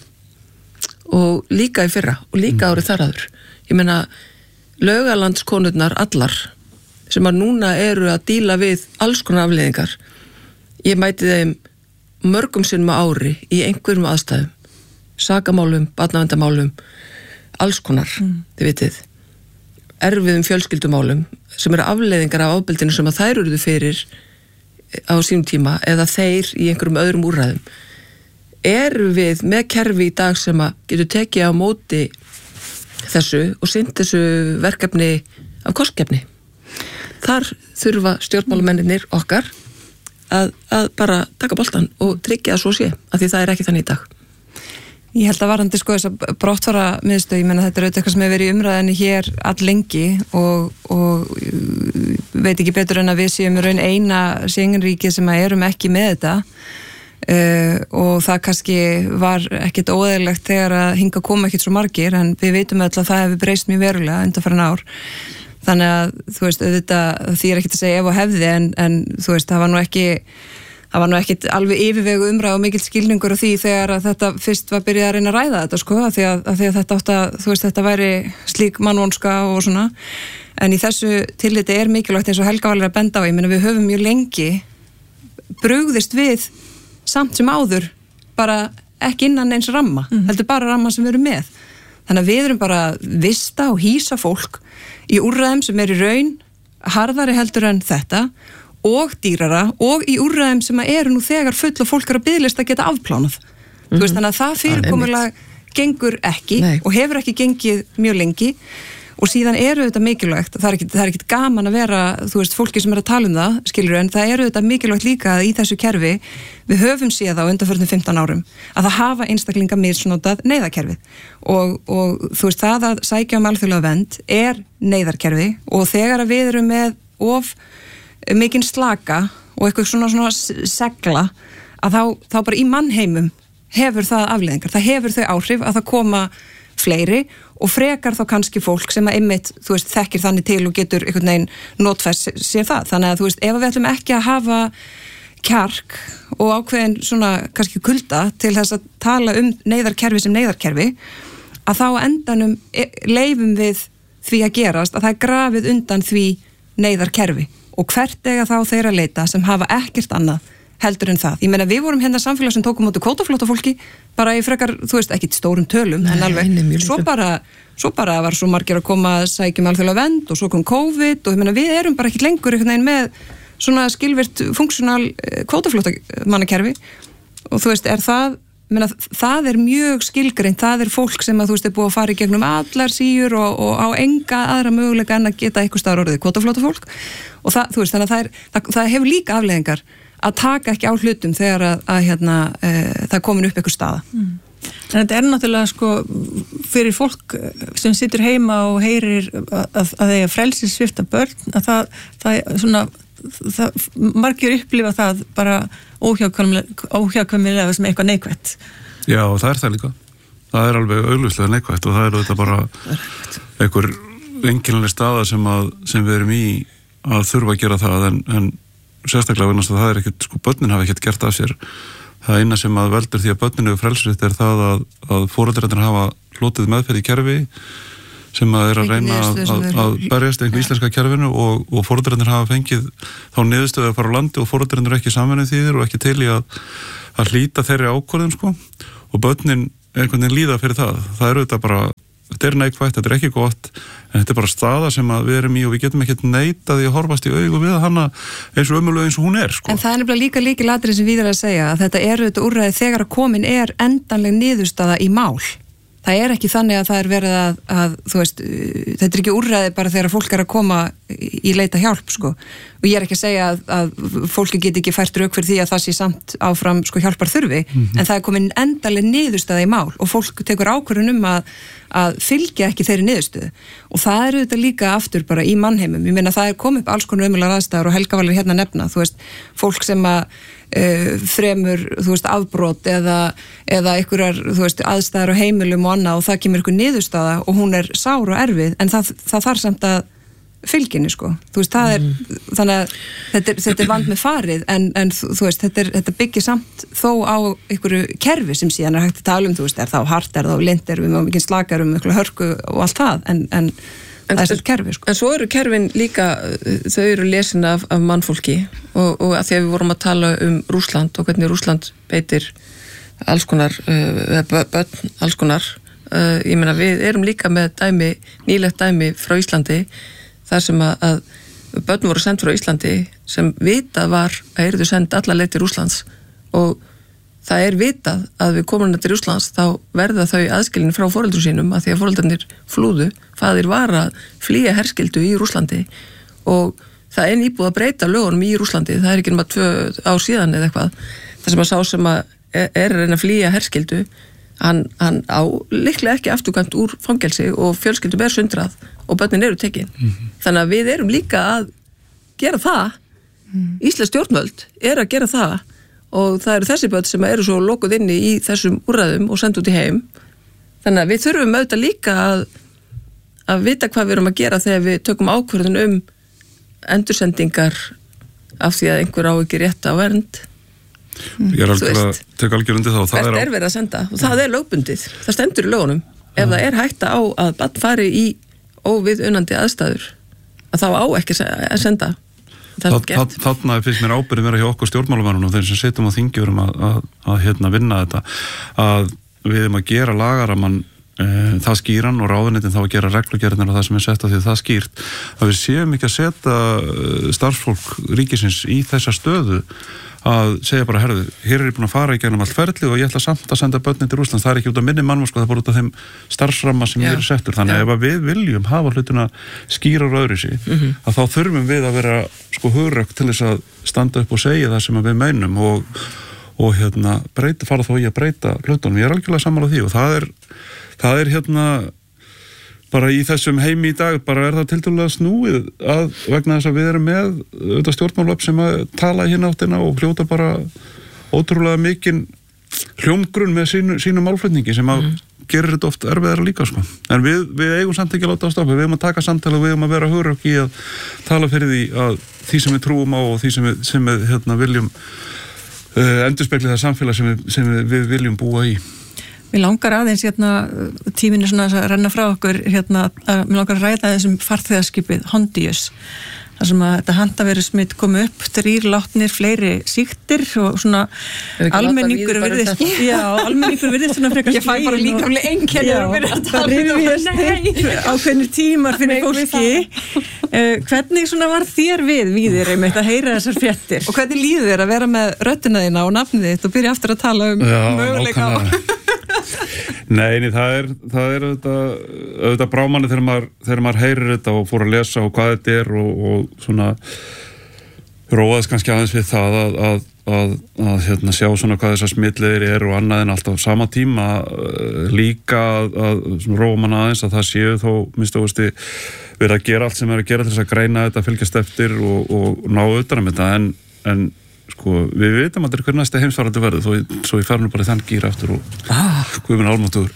og líka í fyrra og líka árið þar áður. Ég meina Laugalandskonurnar allar sem að núna eru að díla við alls konar afleiðingar. Ég mæti þeim mörgum sinnum á ári í einhverjum aðstæðum, sakamálum, barnaverndarmálum, alls konar, þið vitið, erfiðum fjölskyldumálum sem eru afleiðingar af ofbeldinu sem að þær eruðu fyrir á sínum tíma eða þeir í einhverjum öðrum úrræðum. Við með kerfi í dag sem að getur tekið á móti þessu og sinnt þessu verkefni af kostgefni. Þar þurfa stjórnmálamennirnir okkar að bara taka boltan og tryggja að svo sé, af því það ekki þannig í dag. Ég held að varandi þess að brottfara miðstöð, ég menna þetta auðvitað eitthvað sem hefur verið í umræðinni hér allengi og veit ekki betur en að við séum raun eina Schengen-ríkið sem erum ekki með þetta og það kannski var ekkit óeðlilegt þegar að hinga koma ekkit svo margir en við veitum öll að það hefur breyst mjög verulega undanfarin ár. Þannig að þú veist auðvitað því ekkit að segja ef og hefði en þú veist það var nú ekkit alveg yfirvegu umræð og mikill skilningur á því þegar að þetta fyrst var byrjað að reyna að ræða þetta sko að því að þetta átt að þú veist þetta væri slík mannvonska og svona en í þessu tilliti mikilvægt eins og Helga var að benda á, ég meina við höfum mjög lengi brugðist við samt sem áður bara ekki innan eins ramma, heldur bara ramma sem við erum með. Þannig að við erum bara vista og hýsa fólk í úrræðum sem í raun harðari heldur en þetta og dýrara og í úrræðum sem eru nú þegar full og fólk að biðlist að geta afplánað. Þú veist, þannig að það fyrirkomulag gengur ekki og hefur ekki gengið mjög lengi og síðan þetta mikilvægt, það er ekkit gaman að vera, þú veist, fólki sem að tala það, skilur, en það þetta mikilvægt líka að í þessu kerfi við höfum séð á undanförnum 15 árum að það hafa einstaklinga misnotað neyðarkerfið og þú veist, það að sækja alþjóðlega vernd neyðarkerfi og þegar við erum með of mikinn slaka og eitthvað svona segla að þá bara í mannheimum hefur það afleiðingar, það hefur þau áhrif að það koma fleiri og frekar þá kannski fólk sem að einmitt, þú veist, þekkir þannig til og getur einhvern veginn notfæst sér það. Þannig að þú veist, ef við ætlum ekki að hafa kjark og ákveðin svona kannski kulda til þess að tala neyðarkerfi sem neyðarkerfi að þá endanum leifum við því að gerast að það grafið undan því neyðarkerfi og hvert eiga þá þeir að leita sem hafa ekkert annað heldur en það. Ég meina við vorum hérna samfélag sem tókum móti kvótaflótta fólki bara í frekar, þú veist, ekki stórum tölum en alveg, svo bara var svo margir að koma að sækjum alþjóðlega vernd og svo kom COVID og ég meina við erum bara ekki lengur einhvern veginn með svona skilvirt funksjonal kvótaflóttamannakerfi og þú veist, það mjög skilgreint, það fólk sem að þú veist búið að fara í gegnum allar síur og á enga aðra möguleika en að geta eitthvað staðar orðið kvótaflóttafólk og það, þú veist, þannig að það hefur líka afleiðingar að taka ekki á hlutum þegar það komin upp eitthvað staða. En þetta náttúrulega sko fyrir fólk sem situr heima og heyrir að þeir frelsissvipta börn að það svona margir upplifa það bara óhjákvæmilega sem eitthvað neikvætt. Já, og það það líka. Það alveg augljóslega neikvætt og það þetta bara einhver einkennileg staða sem við erum í að þurfa að gera það en sérstaklega vegna að það ekkert, börnin hafa ekkert gert af sér. Það eina sem að veldur því að börninu frelsritt það að foreldrarnir hafa hlotið meðferð í kerfi sem að reyna að berjast einhver íslenska kerfinu og foreldrarnir hafa fengið þá niðurstöðu að fara á landi og foreldrarnir ekki samvinnuð þýðir og ekki til í að hlíta þeirri ákvörðun og börnin einhvern veginn líða fyrir það. Það auðvitað bara, þetta neikvætt, þetta ekki gott en þetta bara staða sem að við erum í og við getum ekkert neitað í að horfast í augu við hana eins og ömurlega eins og hún En það nefnilega líka lykilatriði sem við erum að segja að þetta auðvitað úrræði þegar að komin endanleg niðurstaða í mál. Það ekki þannig að það verið að þú veist, þetta ekki úrræði bara þegar fólk að koma í leita hjálp, Og ég ekki að segja að fólki geti ekki fært rök fyrir því að það sé samt áfram, hjálpar þurfi, en það komin endaleg niðurstaða í mál og fólk tekur ákvörðun að fylgja ekki þeirri niðurstöðu. Og það auðvitað líka aftur bara í mannheimum. Ég meina það komið upp alls konar ömurlegar aðstæður og Helga var hérna nefna, þú veist, fólk sem að fremur, þú veist, afbrot eða einhverjar, þú veist, aðstæður á heimilum og annað og það kemur einhver niðurstaða og hún sár og erfið, en það þarf samt að fylginni, Þú veist, það þannig að þetta vand með farið, en þú veist, þetta byggir samt þó á einhverju kerfi sem síðan hægt að tala þú veist, þá hart, þá lind, við má ekki slakar einhverju hörku og allt það, en það þetta kerfi, En svo eru kerfin líka, þau eru lesin af mannfólki og að því að við vorum að tala Rússland og hvernig Rússland beitir alls konar, börn, alls konar, ég meina við erum líka með nýlegt dæmi frá Íslandi, þar sem að börn voru send frá Íslandi sem vitað var að yrðu send alla leið til Rússlands og það vitað að við komum til Rússlands þá verða þau aðskilin frá foreldrum sínum að því að foreldrarnir flúðu, faðir var að flýja herskildu í Rússlandi og það nýbúið að breyta lögunum í Rússlandi, það ekki nema 2 ár síðan eða eitthvað, það sem að sá sem að að reyna að flýja herskildu hann á líklega ekki afturkvæmt úr fangelsi og fjölskyldum sundrað og börnin eru tekin. Þannig að við erum líka að gera það, Íslensk stjórnvöld að gera það og það eru þessi börn sem eru svo lokuð inni í þessum úrræðum og send út í heim. Þannig að við þurfum auðvitað líka að vita hvað við erum að gera þegar við tökum ákvörðun endursendingar af því að einhver á ekki rétt á vernd. Ég alveg tek algjör undir það og það verið að senda og það lögbundið, það stendur í lögunum ef það hætta á að barn fari í óviðunandi aðstæður að þá á ekki að senda. Þarna finnst mér ábyrgð vera hjá okkur stjórnmálamönnum og þeir sem setjum á þingi að vinna þetta að við erum að gera lagaramann það skýran og ráðuneytin þá að gera reglugerðina og það sem sett að því það skýrt að við séum ekki að setja starfsfólk ríkisins í þessa stöðu að segja bara, herðu, hér ég búin að fara í gegnum allt ferli og ég ætla samt að senda börnin til Rússlands, það ekki út af minni mannum, það bara út af þeim starfsramma sem ég settur, þannig ef við viljum hafa hlutina skýra og öðruvísi, að þá þurfum við að vera hugrökk til þess að standa upp og segja það sem við meinum og fara þá í að breyta hlutunum, ég algjörlega sammála því og það er bara í þessum heimi í dag, bara það tiltölulega snúið að vegna þess að við erum með auðvitað stjórnmálöfn sem að tala hérna áttina og hljóta bara ótrúlega mikinn hljómgrunn með sínu málflutningi sem að gerir þetta oft erfiðara líka En við eigum samt ekki að láta að stoppa, við eigum að taka samtala og við eigum að vera hugrökk í að tala fyrir því sem við trúum á og því sem við viljum endurspegli það samfélag sem við viljum búa í. Mér langar aðeins tíminu svona að renna frá okkur mér langar að ræða þessum farþegaskipið Hondius þar sem að þetta handaverusmit kom upp 3 látnir, fleiri sýktir og svona almenningur virðist svona frekar ég fæ bara líkamlega einkenni og verið að tala ákveðnir tímar fyrir fólki hvernig svona var þér Víðir einmitt að heyra þessar fréttir og hvernig líður þér að vera með röddina þína og nafnið þitt og byrja aftur að tala möguleika á Nei, það er auðvitað brámanni þegar maður heyrir þetta og fór að lesa og hvað þetta er og svona róaðist kannski aðeins við það að að sjá svona hvað þessar smitleiðir eru og annað en alltaf sama tíma líka að róa mann aðeins að það séu þó minnst óvasti verið að gera allt sem er að gera til þess að greina þetta, fylgjast eftir og ná utan þetta en sko, við vitum aldrei hver næsta heimsfaraldur verður svo ég fer nú bara í þann gír aftur og guðminn almáttugur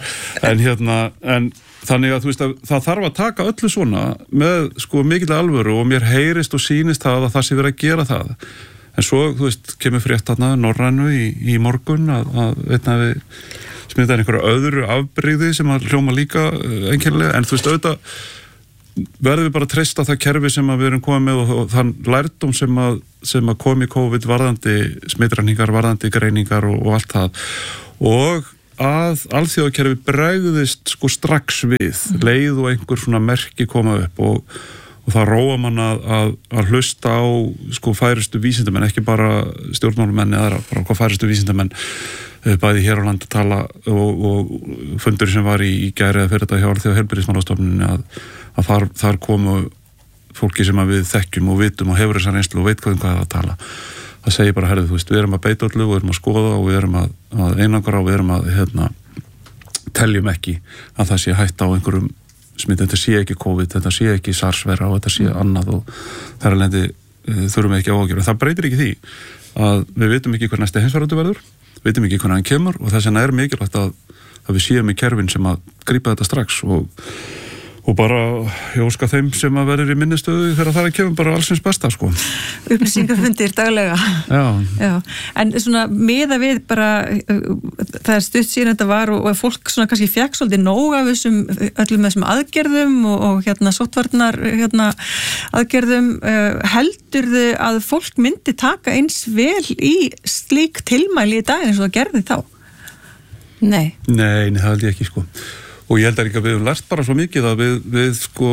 en þannig að þú veist að það þarf að taka öllu svona með sko mikill alvöru og mér heyrist og sýnist að það sé verið að gera það en svo, þú veist, kemur frétt þarna Norrænu í morgun að einn að við smitaði einhverju öðru afbrigði sem að hljóma líka einkennilega en þú veist auðvitað verðum við bara að treysta það kerfi sem við erum komið með og þann lærdóm sem að kom í COVID varðandi smitrakningar, varðandi greiningar og allt það og að alþjóðakerfi bregðist sko strax við leið og einhver svona merki koma upp og það róa mann að hlusta á sko færustu vísindamenn, ekki bara stjórnmálumenn eða bara hvað færustu vísindamenn bæði hér á landi að tala og fundur sem var í gæri eða fyrir þetta hjá Alþjóðaheilbrigðismálastofnuninni að þar komu fólki sem við þekkjum og vitum og hefur þessa reynslu og veit hvað það að tala. Það segir bara, herrðu, þú veist, við erum að beita öllu og við erum að skoða og við erum að einangra og við erum að teljum ekki að það sé hætta á einhverjum smitt, þetta sé ekki COVID, þetta sé ekki SARS-vera og þetta sé annað og þar að lendi þurfum við ekki að ágjöra. Það breytir ekki því að við vitum ekki hver næsti heimsfaraldur verður, vitum ekki hvernig hann kemur og þess vegna er mikilvægt að við séum í kerfin sem að grípa þetta strax og bara ég óska þeim sem að verður í minnistöðu þegar það kemur bara allsins besta sko. Upplýsingafundir daglega. Já. En svona miða við bara það er stutt síðan þetta var og fólk svona kannski fékk svolítið nóg af öllum þessum aðgerðum og sóttvarnar aðgerðum heldurðu að fólk myndi taka eins vel í slík tilmæli í dag eins og það gerði þá? Nei, það held ég ekki sko. Og ég held ekki að við höfum lært bara svo mikið að við sko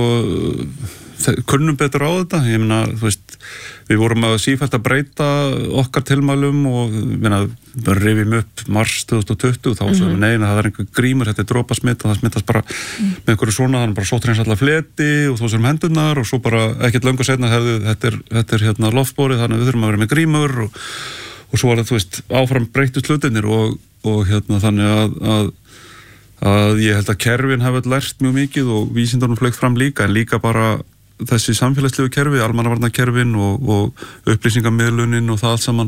kunnum betur á þetta. Ég meina, þú veist, við vorum að sífellt að breyta okkar tilmælum og bara rifjum upp mars 2020 þá sem neina það er einhver grímur, þetta er dropasmitt og það smittast bara með einhverju svona, þannig bara sóttur eins allar fleti og þó sem hendurnar og svo bara ekkert löngu seinna þetta er loftbórið þannig við þurfum að vera með grímur og svo var það, þú veist, áfram breytust hlutinir og þannig að ég held að kerfin hafa lært mjög mikið og vísindunum fleygt fram líka en líka bara þessi samfélagslegu kerfi, almannavarnakerfin og upplýsingamiðlunin og það allt saman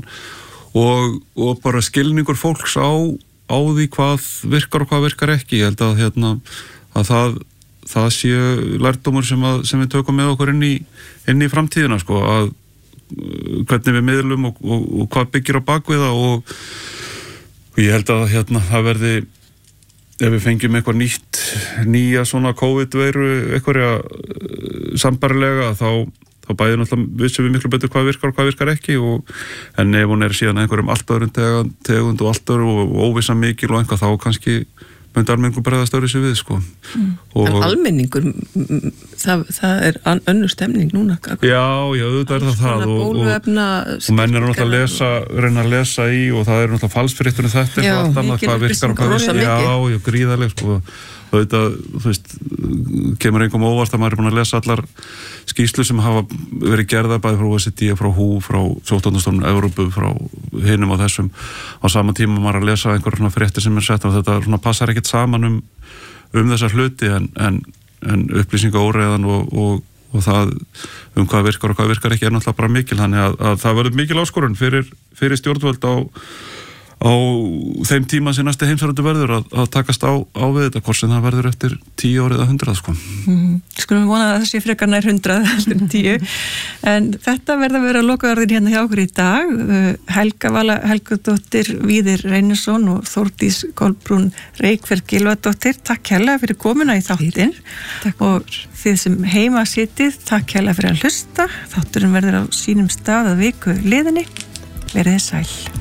og bara skilningur fólks á því hvað virkar og hvað virkar ekki. Ég held að það sé lærdómur sem við tökum með okkur inn í framtíðina sko, að hvernig við miðlum og hvað byggir á bakviða og ég held að það verði ef við fengjum eitthvað nýja svona COVID-veiru eitthvað sambarilega þá bæði náttúrulega vissum við miklu betur hvað virkar og hvað virkar ekki en ef hún er síðan einhverjum allt öðrum tegund og allt öðru og óvissa mikil og einhvað þá kannski myndi almenningur bregðast öðru sér við sko. En almenningur það er önnur stemning núna. Já, auðvitað er það og menn eru náttúrulega reyna að lesa í og það eru náttúrulega falsfréttur þetta já, allt annað, hvað virkar og hvað virkar já, gríðarleg sko. Auðvitað, þú veist, kemur einhverjum óvart að maður er búin að lesa allar skýrslu sem hafa verið gerða bæði frá OECD, frá WHO, frá Sóttvarnastofnun Evrópu, frá hinum og þessum á sama tíma maður að lesa einhverjum fréttir sem er sett og þetta svona passar ekkert saman um þessar hluti en upplýsingaóreiðan og það hvað virkar og hvað virkar ekki er náttúrulega bara mikil þannig að það verður mikil áskorun fyrir stjórnvöld á þeim tíma sem næsti heimsfaraldur verður að takast á við þetta hvort sem það verður eftir 10 árið eða 100 sko. Skulum við vona að það sé frekar nær 100 eftir 10 en þetta verða að vera lokaorðin hérna hjá okkur í dag Helga Vala Helgadóttir, Víðir Reynisson og Þórdís Kolbrún Reykfjörð Gylfadóttir, takk hérlega fyrir komuna í þáttinn og þið sem heima sitið, takk hérlega fyrir að hlusta þátturinn verður á sínum stað að viku liðinni, verið sæl